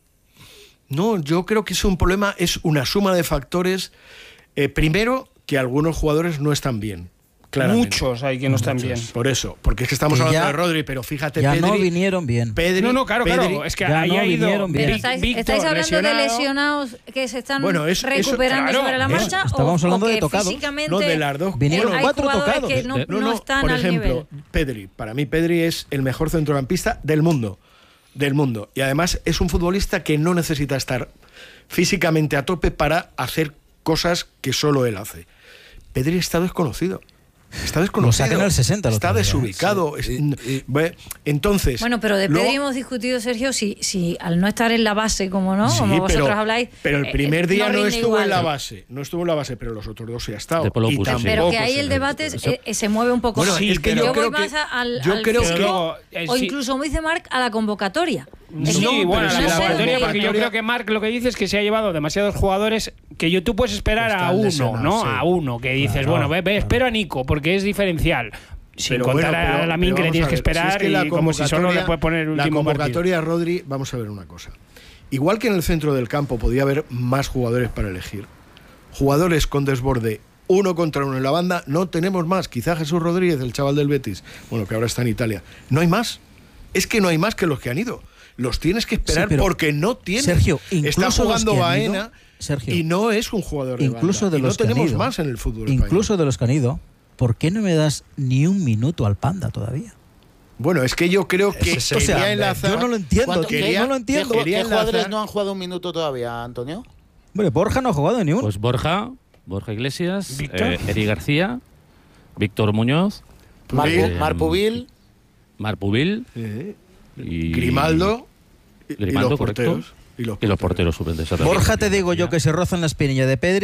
No, yo creo que es un problema, es una suma de factores. Eh, primero, que algunos jugadores no están bien. Claramente. muchos hay que no están bien. Por eso, porque es que estamos Que hablando ya- de Rodri, pero fíjate, Ya Pedri, no vinieron bien. Pedri- No, no, claro, Pedri- claro. Es que ya ahí no ha ido vinieron bien. Pero Vic- estáis, Víctor estáis hablando lesionado. de lesionados que se están Bueno, eso- eso- recuperando claro, sobre la eso. marcha Estábamos o, hablando o de que tocados. físicamente No, de las dos. Vinieron hay cuatro jugadores tocados. que no, No, no no, están por al ejemplo, nivel. Pedri. Para mí Pedri es el mejor centrocampista del mundo. Del mundo. Y además es un futbolista que no necesita estar físicamente a tope para hacer cosas que solo él hace. Pedri está desconocido. Está desconocido. sacan al sesenta el Está otro día, ¿eh? desubicado. Es- ve, Entonces. Bueno, pero de luego- Pedri hemos discutido, Sergio, si, si al no estar en la base, como no, Sí, como vosotros pero, habláis. pero el eh, primer día no, rinde estuvo igual. en la base. No estuvo en la base, pero los otros dos sí ha estado. De Polo Y Puso, sí. Pero que tampoco ahí se el le- debate es- Eso- eh, se mueve un poco Bueno, más. es que yo yo creo voy más que- a- al, yo al creo que- físico, eh, o sí. incluso, como dice Marc, a la convocatoria. Es Sí, que bueno, pero la si no la sé convocatoria, dónde- porque yo creo que Marc lo que dice es que se ha llevado demasiados jugadores que yo, tú puedes esperar a Están uno, lesionados, ¿no? sí. A uno, que dices, Claro, bueno, ve, ve, claro. espero a Nico, porque es diferencial. Sin Pero contar bueno, pero- a Lamine, pero que le vamos tienes a que ver, si esperar, es que la y como si solo le convocatoria- puede poner el La último partido. convocatoria, Rodri, vamos a ver una cosa. Igual que en el centro del campo podía haber más jugadores para elegir, jugadores con desborde uno contra uno en la banda, no tenemos más. Quizá Jesús Rodríguez, el chaval del Betis, bueno, que ahora está en Italia. No hay más. Es que no hay más que los que han ido. Los tienes que esperar Sí, pero, porque no tienes. Sergio, está incluso los jugando que han ido, Baena Sergio, y no es un jugador de incluso banda. de Y los no que han tenemos ido, más en el fútbol español. incluso de los que han ido, ¿por qué no me das ni un minuto al Panda todavía? Bueno, es que yo creo que Ese- quería o sea, enlazar. yo no lo entiendo, ¿Cuánto- tío, quería- no lo entiendo. ¿Qué, Quería qué jugadores enlazar- no han jugado un minuto todavía, Antonio? Hombre, Borja no ha jugado ni uno. Pues Borja, Borja Iglesias, Víctor. eh, Eri García, Víctor Muñoz, Marpu, Eh, Marpubil, Marpubil Eh, y Grimaldo y- y Grimaldo, los correcto. porteros. Y los y los porteros suplentes. Borja, te digo yo que se roza en la espinilla de Pedri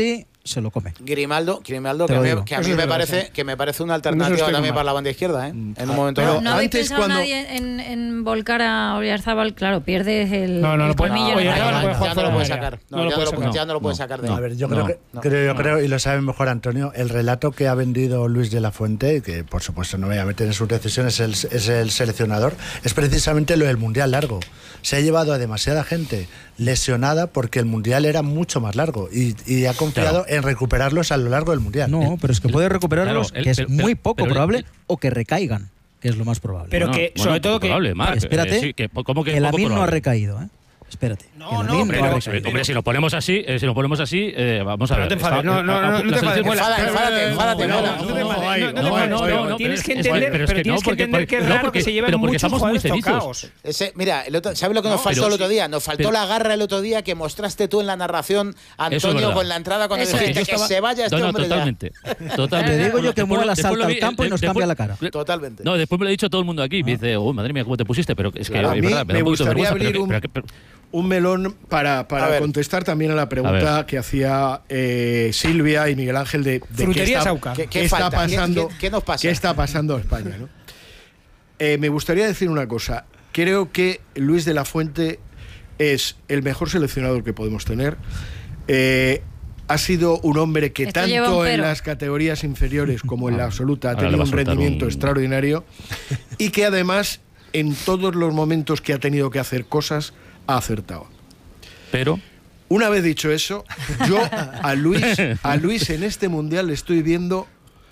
se lo come. Grimaldo, Grimaldo Te que, lo a mí, digo. que a mí Eso es me verdad, parece sí. que me parece una No alternativa estoy también mal. para la banda izquierda, ¿eh? En un momento Pero dado. ¿No habéis antes pensado cuando- nadie en, en volcar a Oyarzabal? Claro, pierdes el, No, no el lo puede- colmillo. Oye, en la ya no mano. puede jugar ya no fuera lo puede del área. sacar. No No, lo ya, puede no lo, sacar. ya no lo puede No. sacar de No. ahí. A ver, yo No, creo, que, no. creo, yo No. creo, y lo sabe mejor Antonio, el relato que ha vendido Luis de la Fuente, que por supuesto no voy a meter en sus decisiones, es el, es el seleccionador, es precisamente lo del Mundial largo. Se ha llevado a demasiada gente lesionada porque el Mundial era mucho más largo y, y ha confiado Claro. en recuperarlos a lo largo del Mundial. No, pero es que puede recuperarlos, Claro, el- que es pero- muy pero- poco pero el- probable, el- o que recaigan, que es lo más probable. Pero Bueno, que, bueno, sobre todo que... probable, Marc, Espérate, eh, sí, que, ¿cómo que el poco Lamin no ha probable? recaído, ¿eh? Espérate. No, que el no, Lamin pero- ha Hombre, recaído. hombre, si lo ponemos así, eh, si lo ponemos así, eh, vamos a Pero ver. no te enfades, está- no, no, a- a- no, no la te enfades. selección- Enfada, enfádate, enfádate, No, Mola. no, no, No, no, no, no, ahí, no, no, no, ahí, no, ahí, no, ahí. tienes que es- entender, pero es pero que tienes no, que porque- entender que es no, raro porque- que se lleven pero porque muchos estamos muy jugadores cenizos. tocados. Ese, mira, el otro, ¿sabes lo que nos No, faltó pero el sí. otro día? Nos faltó Pero- la garra el otro día que mostraste tú en la narración, Eso es Antonio, verdad. con la entrada cuando Eso dijiste Yo es. que estaba- se vaya este no, no, hombre ya. totalmente. Totalmente. Le digo yo que Después mueva lo- la después salta lo al vi- campo y nos después- cambia la cara. Totalmente. No, después me lo ha dicho todo el mundo aquí. Me dice, oh, madre mía, ¿cómo te pusiste? Pero es que A es mí verdad, me da me un poquito de gustaría vergüenza. abrir pero- un, pero- pero- un melón para, A para ver. contestar también a la A pregunta ver. que hacía eh, Silvia y Miguel Ángel de, de qué Frutería está, Sauca. ¿Qué- qué qué está falta? ¿Qué- pasando, qué- qué nos pasa? qué está pasando a España, ¿no? Eh, me gustaría decir una cosa. Creo que Luis de la Fuente es el mejor seleccionador que podemos tener. Eh, ha sido un hombre que Esto lleva tanto un en pero. las categorías inferiores como en la absoluta ha Ahora le tenido va a un soltar rendimiento un- extraordinario y que además en todos los momentos que ha tenido que hacer cosas ha acertado. Pero, Una vez dicho eso, yo a Luis, a Luis en este mundial le estoy viendo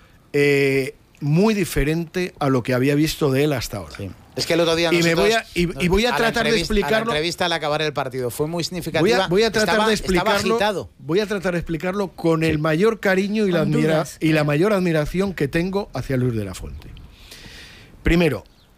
eh, muy diferente a lo que había visto de él hasta ahora. Sí. Es que el otro día Y me nosotros- voy a- y- y voy a la tratar de entrevista- explicarlo. a la entrevista al acabar el partido fue muy significativa. Voy a, voy a tratar Estaba- de estaba explicarlo. agitado. Voy a tratar de explicarlo con el mayor cariño y la, Con admira- dudas, y la claro. mayor admiración que tengo hacia Luis de la Fuente. Primero,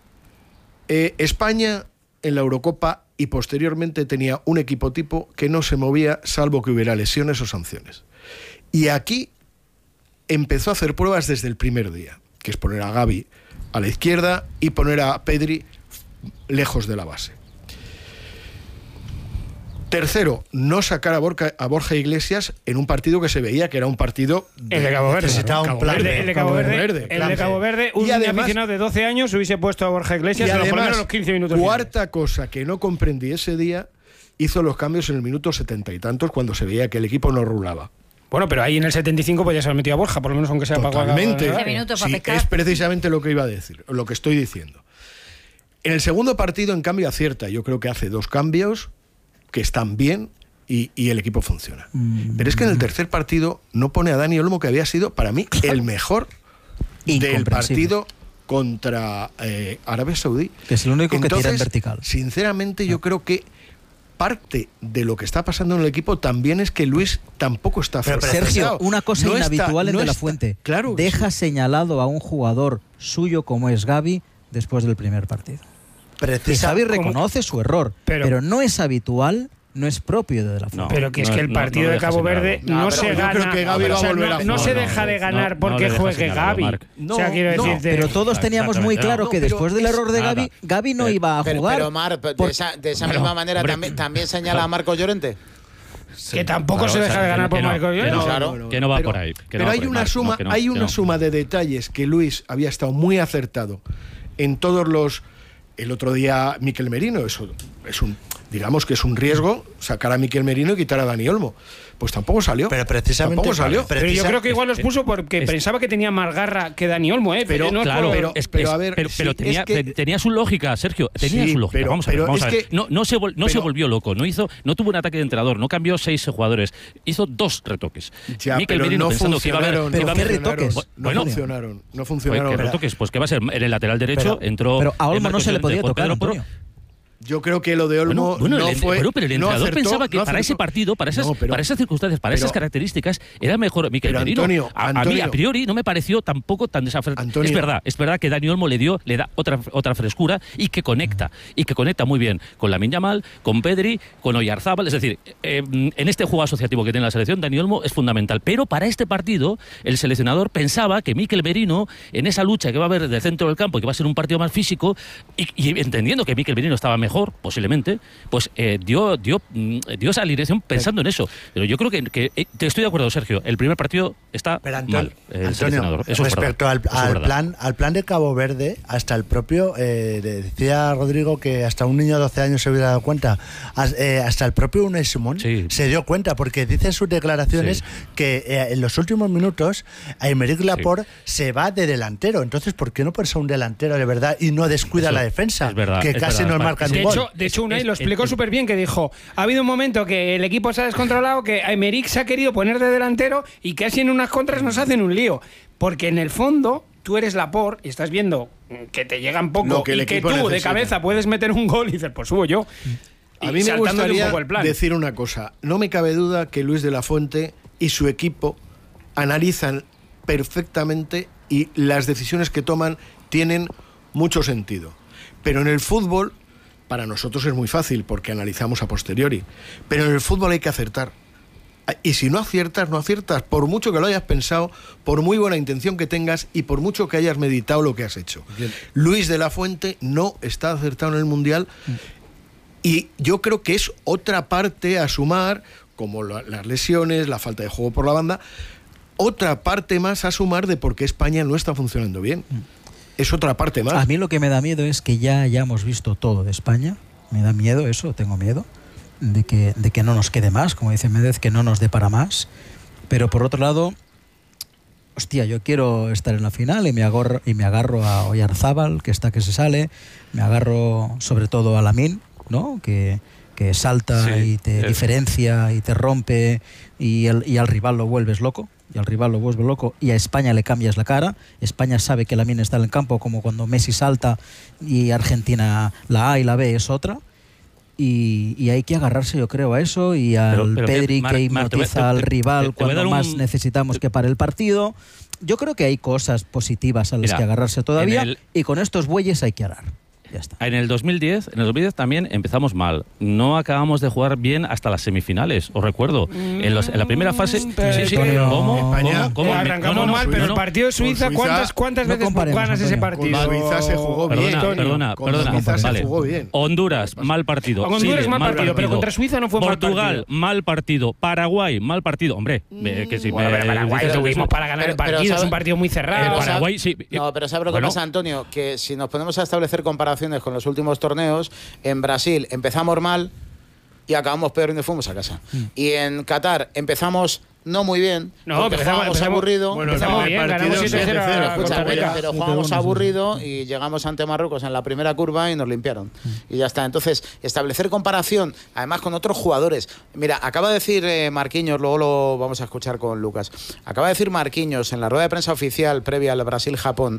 eh, España en la Eurocopa y posteriormente tenía un equipo tipo que no se movía salvo que hubiera lesiones o sanciones. Y aquí empezó a hacer pruebas desde el primer día, que es poner a Gavi a la izquierda y poner a Pedri lejos de la base. Tercero, no sacar a Borja, a Borja Iglesias en un partido que se veía que era un partido El de Cabo Verde. necesitaba un Cabo plan. El Verde. de, el de Cabo Verde, el plan de Cabo B. Verde, Y un además- aficionado de doce años hubiese puesto a Borja Iglesias Y a lo por lo además, menos los quince minutos. cuarta cosa que no comprendí ese día, hizo los cambios en el minuto setenta y tantos cuando se veía que el equipo no rulaba. Bueno, pero ahí en el setenta y cinco pues ya se lo metió a Borja, por lo menos aunque sea para Totalmente. Quince minutos para Sí, pescar. es precisamente lo que iba a decir, lo que estoy diciendo. En el segundo partido, en cambio, acierta. Yo creo que hace dos cambios que están bien y, y el equipo funciona. Pero es que en el tercer partido no pone a Dani Olmo, que había sido, para mí, el mejor del Incomprensible. partido contra eh, Arabia Saudí. Que es el único que tira en Entonces, vertical. Sinceramente, yo creo que parte de lo que está pasando en el equipo también es que Luis tampoco está Pero, pero, acertado. Sergio, una cosa No está- inhabitual en no De La está- Fuente. Claro que Deja sí. señalado a un jugador suyo como es Gavi después del primer partido. Y Precisa- Xavi ¿cómo? reconoce su error, Pero- pero, no es habitual, no es propio de De La Fuente. No. Pero que es que el no- partido no de deja Cabo señalado. Verde No, no, pero se yo gana. creo que Gavi o va a sea, volver no, a no jugar. se No, deja no, de ganar no, porque no le deja juegue señalado, Gavi. Marc. o sea, No, quiero no, decirte. Pero todos teníamos muy Exactamente, claro no. que No, pero después del es- error de nada. Gavi, Gavi no Pero- iba a Pero, jugar. pero Mar, de por- esa, de esa Bueno, misma manera hombre, también, también señala a Marco Llorente. que tampoco Claro, se o deja sea, de ganar que por no, Marco que Llorente. no, Claro. que no va pero, por ahí. que no pero va hay por ahí, una Marc, suma, no, que no, hay que una no. suma de detalles que Luis había estado muy acertado en todos los. El otro día Mikel Merino, eso es un, digamos que es un riesgo sacar a Mikel Merino y quitar a Dani Olmo. Pues tampoco salió. Pero precisamente- tampoco salió. Pero- Pero yo Precisa- creo que igual los puso porque es- pensaba que tenía más garra que Dani Olmo, ¿eh? Pero, no es Claro, por- pero- es- pero es- a ver, pero, pero sí, tenía, es que- tenía su lógica, Sergio. Tenía Sí, su lógica. pero- vamos a ver. pero Vamos es a ver. que- no no, se, vol- no se pero- volvió loco. No hizo, no tuvo un ataque de entrenador. No cambió seis jugadores. Hizo dos retoques. Ya, Mikel pero Merino no pensando que iba a haber. funcionaron, que iba Pero a ¿qué haber- retoques? No Bueno, funcionaron, no Pues, funcionaron. ¿qué retoques? Pues que va a ser en el lateral derecho. Pero- entró. pero a el Olmo no Marcos se le Llorente podía por tocar, Pedro Porro. Antonio. Yo creo que lo de Olmo Bueno, bueno, no el, fue. pero, pero el no entrenador acertó, pensaba que no para ese acertó. partido, para esas, No, pero- para esas circunstancias, para pero- esas características, era mejor Mikel Pero, Merino. Antonio, a, a mí, Antonio. a priori, no me pareció tampoco tan desafortunado. Antonio. Es verdad, es verdad que Dani Olmo le dio, le da otra, otra frescura y que conecta, y que conecta muy bien con Lamine Yamal, con Pedri, con Oyarzábal. Es decir, eh, en este juego asociativo que tiene la selección, Dani Olmo es fundamental. Pero para este partido, el seleccionador pensaba que Mikel Merino, en esa lucha que va a haber del centro del campo, y que va a ser un partido más físico, y, y entendiendo que Mikel Merino estaba mejor mejor, posiblemente, pues eh, dio, dio, dio esa alineación pensando en eso. Pero yo creo que, que eh, te estoy de acuerdo, Sergio, el primer partido está Pero Antonio, mal. El Antonio, eso respecto es al, al, al plan, al plan de Cabo Verde, hasta el propio, eh, decía Rodrigo que hasta un niño de doce años se hubiera dado cuenta, eh, hasta el propio Unai Simón sí. se dio cuenta, porque dice en sus declaraciones sí. que eh, en los últimos minutos Aymeric Laporte sí. se va de delantero. Entonces, ¿por qué no pones a un delantero de verdad y no descuida eso, la defensa? Es verdad, que es casi verdad, nos marcan de un hecho, gol. De hecho, Unai lo explicó súper bien, que dijo, ha habido un momento que el equipo se ha descontrolado, que Aymeric se ha querido poner de delantero y casi en unas contras nos hacen un lío. Porque en el fondo, tú eres Laporte y estás viendo que te llegan poco que y que tú necesita. de cabeza puedes meter un gol y dices, pues subo yo. A mí me gustaría decir una cosa. No me cabe duda que Luis de la Fuente y su equipo analizan perfectamente y las decisiones que toman tienen mucho sentido. Pero en el fútbol, para nosotros es muy fácil porque analizamos a posteriori. Pero en el fútbol hay que acertar. Y si no aciertas, no aciertas, por mucho que lo hayas pensado, por muy buena intención que tengas y por mucho que hayas meditado lo que has hecho. Bien. Luis de la Fuente no está acertado en el Mundial y yo creo que es otra parte a sumar, como la, las lesiones, la falta de juego por la banda, otra parte más a sumar de por qué España no está funcionando bien. Es otra parte más. A mí lo que me da miedo es que ya hayamos visto todo de España. Me da miedo eso, tengo miedo. De que, de que no nos quede más, como dice Méndez, que no nos dé para más. Pero por otro lado, hostia, yo quiero estar en la final y me agarro, y me agarro a Oyarzábal, que está que se sale, me agarro sobre todo a Lamine, ¿no? que, que salta sí, y te es. diferencia y te rompe y, el, y al rival lo vuelves loco. Y al rival lo vuelves loco y a España le cambias la cara. España sabe que Lamine está en el campo, como cuando Messi salta y Argentina la A y la B es otra. Y, y hay que agarrarse, yo creo, a eso y al pero, pero Pedri Mar, que hipnotiza Mar, te, al rival te, te, te cuando más un... necesitamos que pare el partido. Yo creo que hay cosas positivas a las Mira, que agarrarse todavía el... y con estos bueyes hay que arar. Ya está. En el dos mil diez, en el dos mil diez también empezamos mal. No acabamos de jugar bien hasta las semifinales, os recuerdo. Mm, en, los, en la primera fase... Pero, sí, sí, ¿Cómo? España, ¿Cómo? ¿Cómo? Arrancamos no, no, mal, no, pero no, el partido de Suiza, Suiza ¿cuántas, cuántas no veces ganas ese partido? Suiza se jugó bien. Perdona, perdona, perdona. Suiza vale. se jugó bien. Honduras, mal partido. Honduras, Chile, mal partido, partido, pero contra Suiza no fue Portugal, mal partido. mal partido. Paraguay, mal partido. Hombre, mm, que si bueno, me... Paraguay tuvimos para ganar el partido, es un partido muy cerrado. Paraguay, sí. No, pero ¿sabes lo que pasa, Antonio? Que si nos ponemos a establecer comparaciones con los últimos torneos, en Brasil empezamos mal y acabamos peor y nos fuimos a casa. Mm. Y en Qatar empezamos no muy bien, no, porque jugábamos aburrido. Bueno, empezamos bien, ganamos siete cero, pero, pero jugábamos aburrido y llegamos ante Marruecos en la primera curva y nos limpiaron. Mm. Y ya está. Entonces, establecer comparación, además con otros jugadores. Mira, acaba de decir eh, Marquinhos, luego lo vamos a escuchar con Lucas. Acaba de decir Marquinhos en la rueda de prensa oficial previa al Brasil-Japón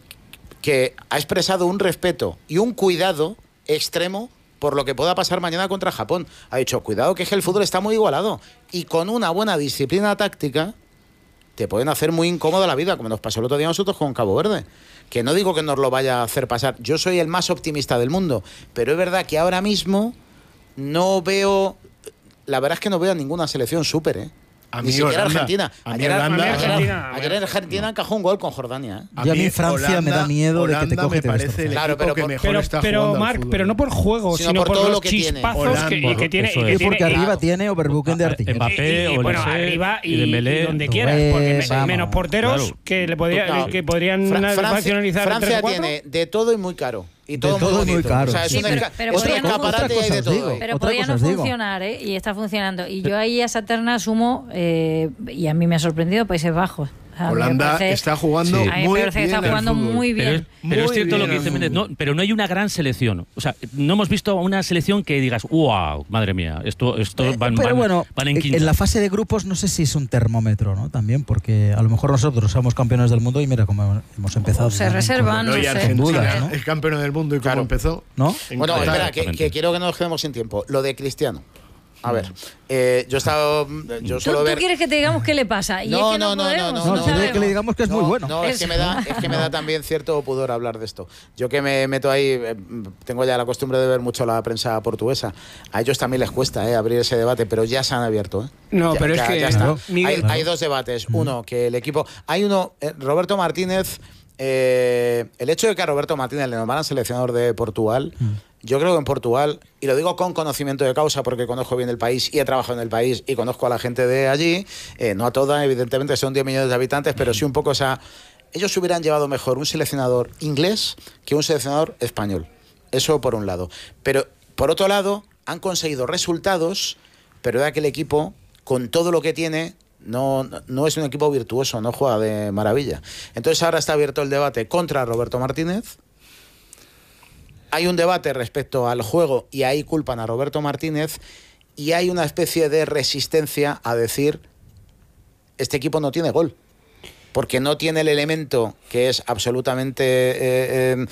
que ha expresado un respeto y un cuidado extremo por lo que pueda pasar mañana contra Japón. Ha dicho, cuidado que es que el fútbol está muy igualado y con una buena disciplina táctica te pueden hacer muy incómoda la vida, como nos pasó el otro día a nosotros con Cabo Verde. Que no digo que nos lo vaya a hacer pasar, yo soy el más optimista del mundo, pero es verdad que ahora mismo no veo, la verdad es que no veo a ninguna selección súper, ¿eh? A Ni siquiera Holanda. Argentina. A ayer, Holanda, ayer, Argentina. Ayer en Argentina encajó un gol con Jordania. ¿eh? A y a mí Francia Holanda, me da miedo Holanda de que te coge me parece el claro, pero que por, mejor pero, está pero jugando Marc, pero no por juego, sino, sino por, por todo los chispazos que, que, que tiene. Y porque tiene, arriba claro. tiene Overbooken de artillería. Mbappé, y, y, bueno, arriba y, y, y donde quieras, porque vamos, menos porteros claro. que le podría, claro. que podrían nacionalizar. Francia tiene de todo y muy caro. Y todo, todo muy, muy caro. O sea, es sí, un pero, pero es un escaparate y de todo. Digo, pero podría no funcionar, ¿eh? Y está funcionando. Y yo ahí a esa terna asumo, eh, y a mí me ha sorprendido, Países Bajos. Holanda parece, está jugando sí. muy bien. Está jugando muy bien. Pero es, pero muy es cierto bien lo que dice Méndez, no, pero no hay una gran selección. O sea, no hemos visto una selección que digas, wow, madre mía, esto, esto eh, van, pero van, bueno, van en quinta. En la fase de grupos no sé si es un termómetro, ¿no? También, porque a lo mejor nosotros somos campeones del mundo y mira cómo hemos empezado. O se reservan, no, no sé. Argentina dudas, ¿no? es campeón del mundo y cómo claro. empezó. ¿No? Bueno, espera, que, que quiero que no nos quedemos sin tiempo. Lo de Cristiano. A ver, eh, yo he estado. Yo ¿Tú, ¿Tú ver... quieres que te digamos qué le pasa? Y no, es que no, no, podemos, no, no, no, no, no, no, que le digamos que es no, muy bueno. No, es que, me da, es que me da también cierto pudor hablar de esto. Yo que me meto ahí, eh, tengo ya la costumbre de ver mucho la prensa portuguesa. A ellos también les cuesta eh, abrir ese debate, pero ya se han abierto. ¿eh? No, ya, pero ya, es que. Ya está. Miguel, hay, hay dos debates. Uno, que el equipo. Hay uno, eh, Roberto Martínez. Eh, el hecho de que a Roberto Martínez le nombraran seleccionador de Portugal. Yo creo que en Portugal, y lo digo con conocimiento de causa porque conozco bien el país y he trabajado en el país y conozco a la gente de allí, eh, no a toda, evidentemente son diez millones de habitantes, pero sí un poco, o sea, ellos hubieran llevado mejor un seleccionador inglés que un seleccionador español. Eso por un lado. Pero por otro lado, han conseguido resultados, pero de aquel equipo, con todo lo que tiene, no, no es un equipo virtuoso, no juega de maravilla. Entonces ahora está abierto el debate contra Roberto Martínez. Hay un debate respecto al juego y ahí culpan a Roberto Martínez, y hay una especie de resistencia a decir este equipo no tiene gol, porque no tiene el elemento que es absolutamente eh,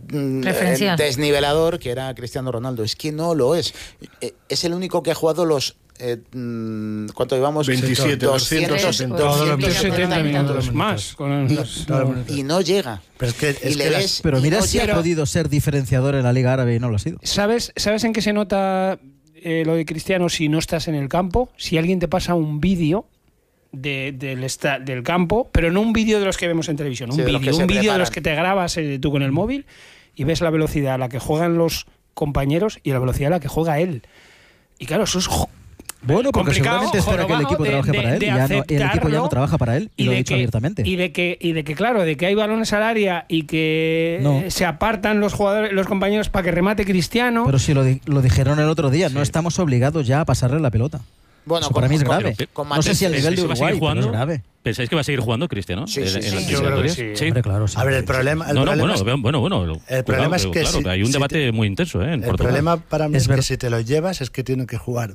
eh, desnivelador, que era Cristiano Ronaldo. Es que no lo es. Es el único que ha jugado los... Eh, ¿Cuánto llevamos? veintisiete, doscientos setenta minutos más. Con los, y no llega. Pero, es que, es que las, pero mira no si llega. Ha podido ser diferenciador en la Liga Árabe y no lo ha sido. ¿Sabes, ¿sabes en qué se nota eh, lo de Cristiano si no estás en el campo? Si alguien te pasa un vídeo de, del, esta, del campo, pero no un vídeo de los que vemos en televisión, un sí, vídeo un vídeo de los que te grabas eh, tú con el móvil y ves la velocidad a la que juegan los compañeros y la velocidad a la que juega él. Y claro, eso es... Bueno, porque seguramente espera que el equipo de, trabaje de, para él y, ya no, y el equipo ya no trabaja para él y, y lo he dicho que, abiertamente. Y de, que, y de que, claro, de que hay balones al área y que no. se apartan los jugadores, los compañeros para que remate Cristiano. Pero si lo, di, lo dijeron el otro día, sí. no estamos obligados ya a pasarle la pelota. Bueno, Eso con, para mí es grave. Con, con no sé si al nivel de Uruguay, pero es grave. ¿Pensáis que va a seguir jugando Cristiano? Sí, sí, en, sí, en sí. Yo creo que sí. sí. Hombre, claro, sí. A ver, el problema... El no, no, problema bueno, es, bueno, bueno. El problema claro, es que... Claro, si, hay un debate si te, muy intenso, ¿eh? En el Portugal. problema para mí es, es que si te lo llevas es que tienen que jugar.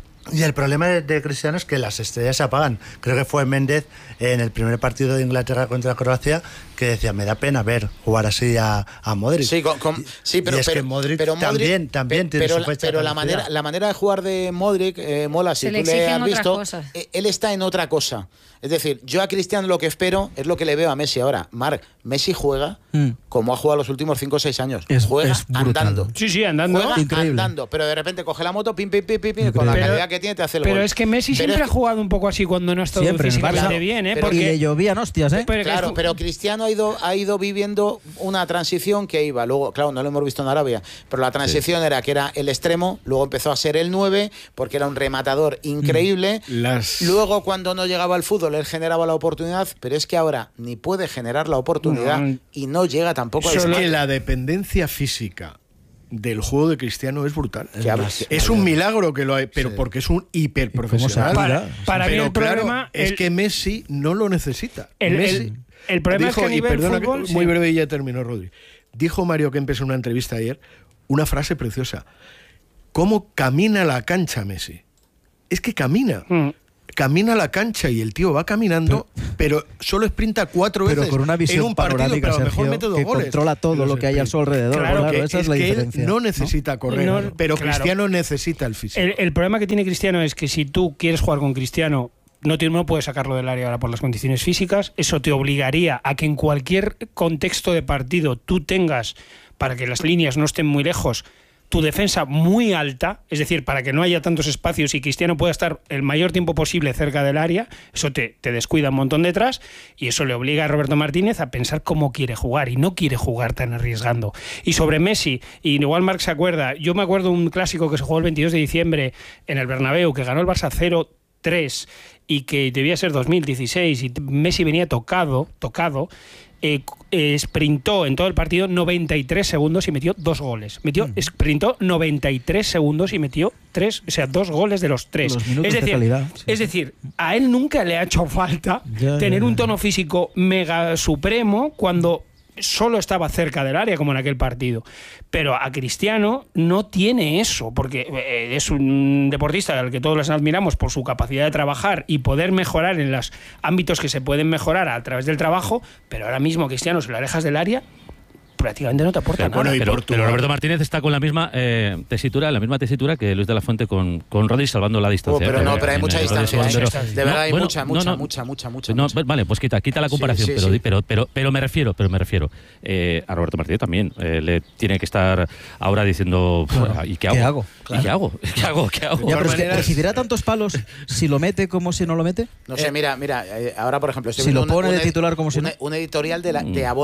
Y el problema de, de Cristiano es que las estrellas se apagan. Creo que fue Méndez en el primer partido de Inglaterra contra Croacia que decía, me da pena ver jugar así a, a Modric. Sí, con, con, sí pero, y es pero, que Modric, pero Modric también, también pero, tiene pero, su fecha pero la manera, la manera de jugar de Modric, eh, mola, si se tú le, le has visto, cosas. él está en otra cosa. Es decir, yo a Cristiano lo que espero es lo que le veo a Messi ahora. Marc, Messi juega mm. como ha jugado los últimos cinco o seis años. Es, juega es andando. Sí, sí, andando. Juega Increíble. andando, pero de repente coge la moto, pim, pim, pim, pim, pim con la calidad que tiene te hace el pero gol. Pero es que Messi pero siempre es, ha jugado un poco así cuando no ha estado siempre, físicamente bien, ¿eh? Pero, Porque y le llovían hostias, ¿eh? Pero, claro, pero Cristiano ha ido, ha ido viviendo una transición que iba. Luego, claro, no lo hemos visto en Arabia, pero la transición sí. era que era el extremo, luego empezó a ser el nueve, porque era un rematador increíble. Las... Luego, cuando no llegaba al fútbol, él generaba la oportunidad, pero es que ahora ni puede generar la oportunidad no. y no llega tampoco a Solo que la dependencia física del juego de Cristiano es brutal. Es, es un milagro que lo hay, pero sí. porque es un hiperprofesional. Para, para pero mí el claro, problema es el, que Messi no lo necesita. El, Messi el, el problema dijo, es que a y nivel perdona fútbol, que, muy sí. breve y ya terminó, Rodri. Dijo Mario Kempes en una entrevista ayer una frase preciosa. ¿Cómo camina la cancha Messi? Es que camina. Mm. Camina la cancha y el tío va caminando, pero, pero solo sprinta cuatro pero veces con una visión en un partido, panorámica, pero a lo mejor Sergio, mete dos que goles. Controla todo lo que hay a su alrededor. Claro, claro que, esa es, es la que diferencia. él no necesita ¿no? correr, no, pero claro. Cristiano necesita el físico. El, el problema que tiene Cristiano es que si tú quieres jugar con Cristiano, no, te, no puedes sacarlo del área ahora por las condiciones físicas. Eso te obligaría a que en cualquier contexto de partido tú tengas, para que las líneas no estén muy lejos, tu defensa muy alta, es decir, para que no haya tantos espacios y Cristiano pueda estar el mayor tiempo posible cerca del área. Eso te, te descuida un montón detrás y eso le obliga a Roberto Martínez a pensar cómo quiere jugar y no quiere jugar tan arriesgando. Y sobre Messi, y igual Marc se acuerda, yo me acuerdo un clásico que se jugó el veintidós de diciembre en el Bernabéu, que ganó el Barça cero tres y que debía ser dos mil dieciséis y Messi venía tocado, tocado, Eh, eh, sprintó en todo el partido noventa y tres segundos y metió dos goles. Metió, mm. sprintó noventa y tres segundos y metió tres, o sea, dos goles de los tres. Los minutos es decir, de calidad, sí. es decir, a él nunca le ha hecho falta ya, tener ya, ya. un tono físico mega supremo cuando solo estaba cerca del área, como en aquel partido. Pero a Cristiano no tiene eso, porque es un deportista al que todos les admiramos por su capacidad de trabajar y poder mejorar en los ámbitos que se pueden mejorar a través del trabajo, pero ahora mismo Cristiano, si lo alejas del área, prácticamente no te aporta pero, nada. Bueno, pero, pero Roberto Martínez está con la misma eh, tesitura, la misma tesitura que Luis de la Fuente con, con Rodri, salvando la distancia. Oh, pero eh, no, pero hay en, mucha en distancia. Rodri, ¿eh? pero, de verdad, no, hay bueno, mucha, no, mucha, no, mucha, mucha, mucha, no, mucha. Vale, pues quita, quita la comparación, sí, sí, pero, sí. pero, pero, pero me refiero, pero me refiero eh, a Roberto Martínez también. Eh, le tiene que estar ahora diciendo, bueno, ¿y qué hago? ¿Qué hago? Claro. ¿Y qué hago? ¿Qué hago? ¿Qué hago? Ya, pero es que recibirá tantos palos si lo mete como si no lo mete. No sé, mira, mira, eh, ahora por ejemplo, estoy si viendo lo pone un, de un, titular como si un, no. un editorial de, la, de Abola, ¿eh?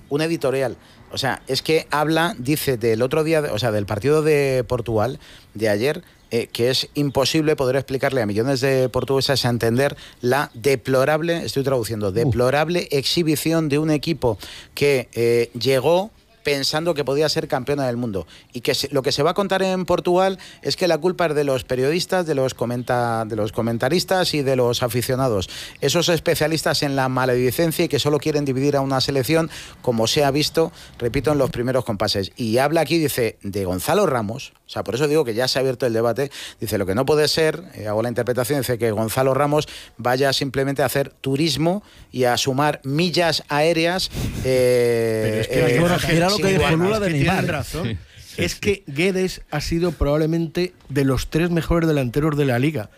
un editorial. O sea, es que habla, dice del otro día, o sea, del partido de Portugal de ayer, eh, que es imposible poder explicarle a millones de portugueses a entender la deplorable, estoy traduciendo, deplorable uh. exhibición de un equipo que eh, llegó pensando que podía ser campeona del mundo, y que se, lo que se va a contar en Portugal es que la culpa es de los periodistas, de los comenta, de los comentaristas y de los aficionados, esos especialistas en la maledicencia y que solo quieren dividir a una selección, como se ha visto, repito, en los primeros compases. Y habla aquí, dice, de Gonzalo Ramos, o sea, por eso digo que ya se ha abierto el debate, dice, lo que no puede ser, eh, hago la interpretación, dice que Gonzalo Ramos vaya simplemente a hacer turismo y a sumar millas aéreas. Eh, Pero es que eh, bueno, mira lo que dijo Lula de Neymar. Tienen razón. Sí, sí, es sí. que Guedes ha sido probablemente de los tres mejores delanteros de la liga.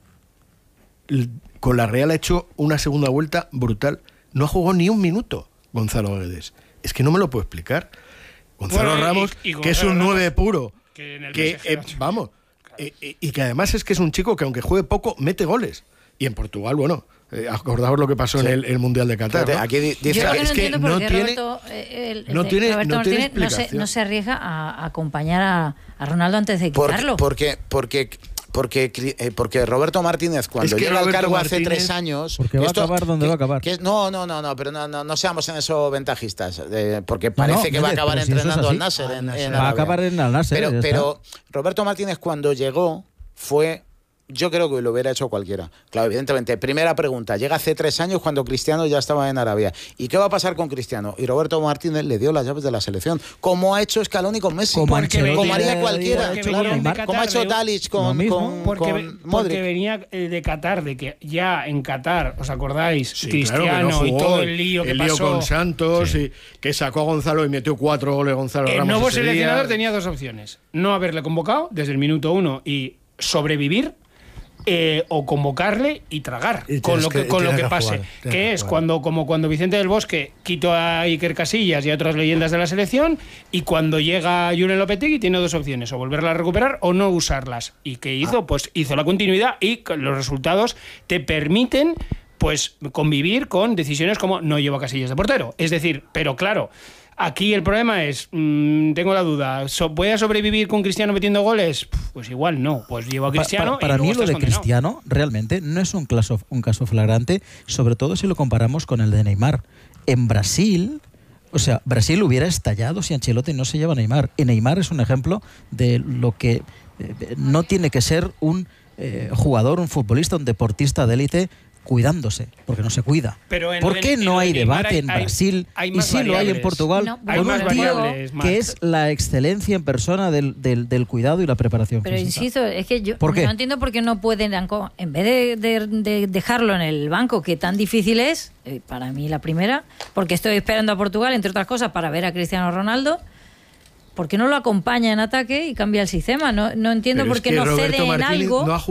Con la Real ha hecho una segunda vuelta brutal. No ha jugado ni un minuto Gonzalo Guedes. Es que no me lo puedo explicar. Gonzalo bueno, Ramos, y, y que es un nueve puro, que, en el que eh, vamos, eh, eh, y que además es que es un chico que aunque juegue poco, mete goles. Y en Portugal, bueno, eh, acordaos lo que pasó sí. en el, el Mundial de Qatar, ¿no? Aquí dice Yo que no es que no no tiene, Roberto, eh, el, el no tiene, Roberto no tiene Martínez no se, no se arriesga a, a acompañar a, a Ronaldo antes de quitarlo. Porque, porque, porque Porque, eh, porque Roberto Martínez, cuando es que llega Roberto al cargo Martínez, hace tres años... Porque va esto, a acabar donde que, va a acabar. Que, no, no, no, no, pero no, no, no seamos en eso ventajistas. Eh, porque parece no, no, que va a acabar si entrenando es al Nasser. En, en va a acabar en el Nasser. Pero, pero Roberto Martínez, cuando llegó, fue... Yo creo que lo hubiera hecho cualquiera. Claro, evidentemente. Primera pregunta. Llega hace tres años cuando Cristiano ya estaba en Arabia. ¿Y qué va a pasar con Cristiano? Y Roberto Martínez le dio las llaves de la selección. Como ha hecho Scaloni con Messi. Como, porque, como haría cualquiera. Claro, como ha hecho Tadic con, con, porque, con Modric. Porque venía de Qatar, de que ya en Qatar, ¿os acordáis? Sí, Cristiano claro, no jugó, y todo el lío que el lío pasó. con Santos, sí. y que sacó a Gonzalo y metió cuatro goles Gonzalo el Ramos. El nuevo ese seleccionador día. tenía dos opciones. No haberle convocado desde el minuto uno y sobrevivir, Eh, o convocarle y tragar y con lo que, que con lo que, que pase jugar, que, que es jugar. cuando como cuando Vicente del Bosque quitó a Iker Casillas y a otras leyendas de la selección, y cuando llega Julen Lopetegui tiene dos opciones: o volverla a recuperar o no usarlas. ¿Y qué hizo? Ah. Pues hizo la continuidad, y los resultados te permiten pues convivir con decisiones como no llevo a Casillas de portero. Es decir, pero claro, aquí el problema es, mmm, tengo la duda, ¿voy a sobrevivir con Cristiano metiendo goles? Pues igual no, pues llevo a Cristiano. Para, para, para y mí lo de condenado. Cristiano realmente no es un caso, un caso flagrante, sobre todo si lo comparamos con el de Neymar. En Brasil, o sea, Brasil hubiera estallado si Ancelotti no se lleva a Neymar. Y Neymar es un ejemplo de lo que eh, no tiene que ser un eh, jugador, un futbolista, un deportista de élite cuidándose, porque no se cuida. Pero en ¿Por qué en no hay Neymar debate hay, en Brasil hay, hay y sí lo hay en Portugal? No, hay con más un tío variables, que es la excelencia en persona del, del, del cuidado y la preparación Pero física. insisto, es que yo ¿Por qué? no entiendo por qué no pueden, en vez de, de, de dejarlo en el banco, que tan difícil es, eh, para mí la primera, porque estoy esperando a Portugal, entre otras cosas, para ver a Cristiano Ronaldo. ¿Por qué no lo acompaña en ataque y cambia el sistema? No, no entiendo Pero por qué es que no Roberto cede en Martínez algo. No ha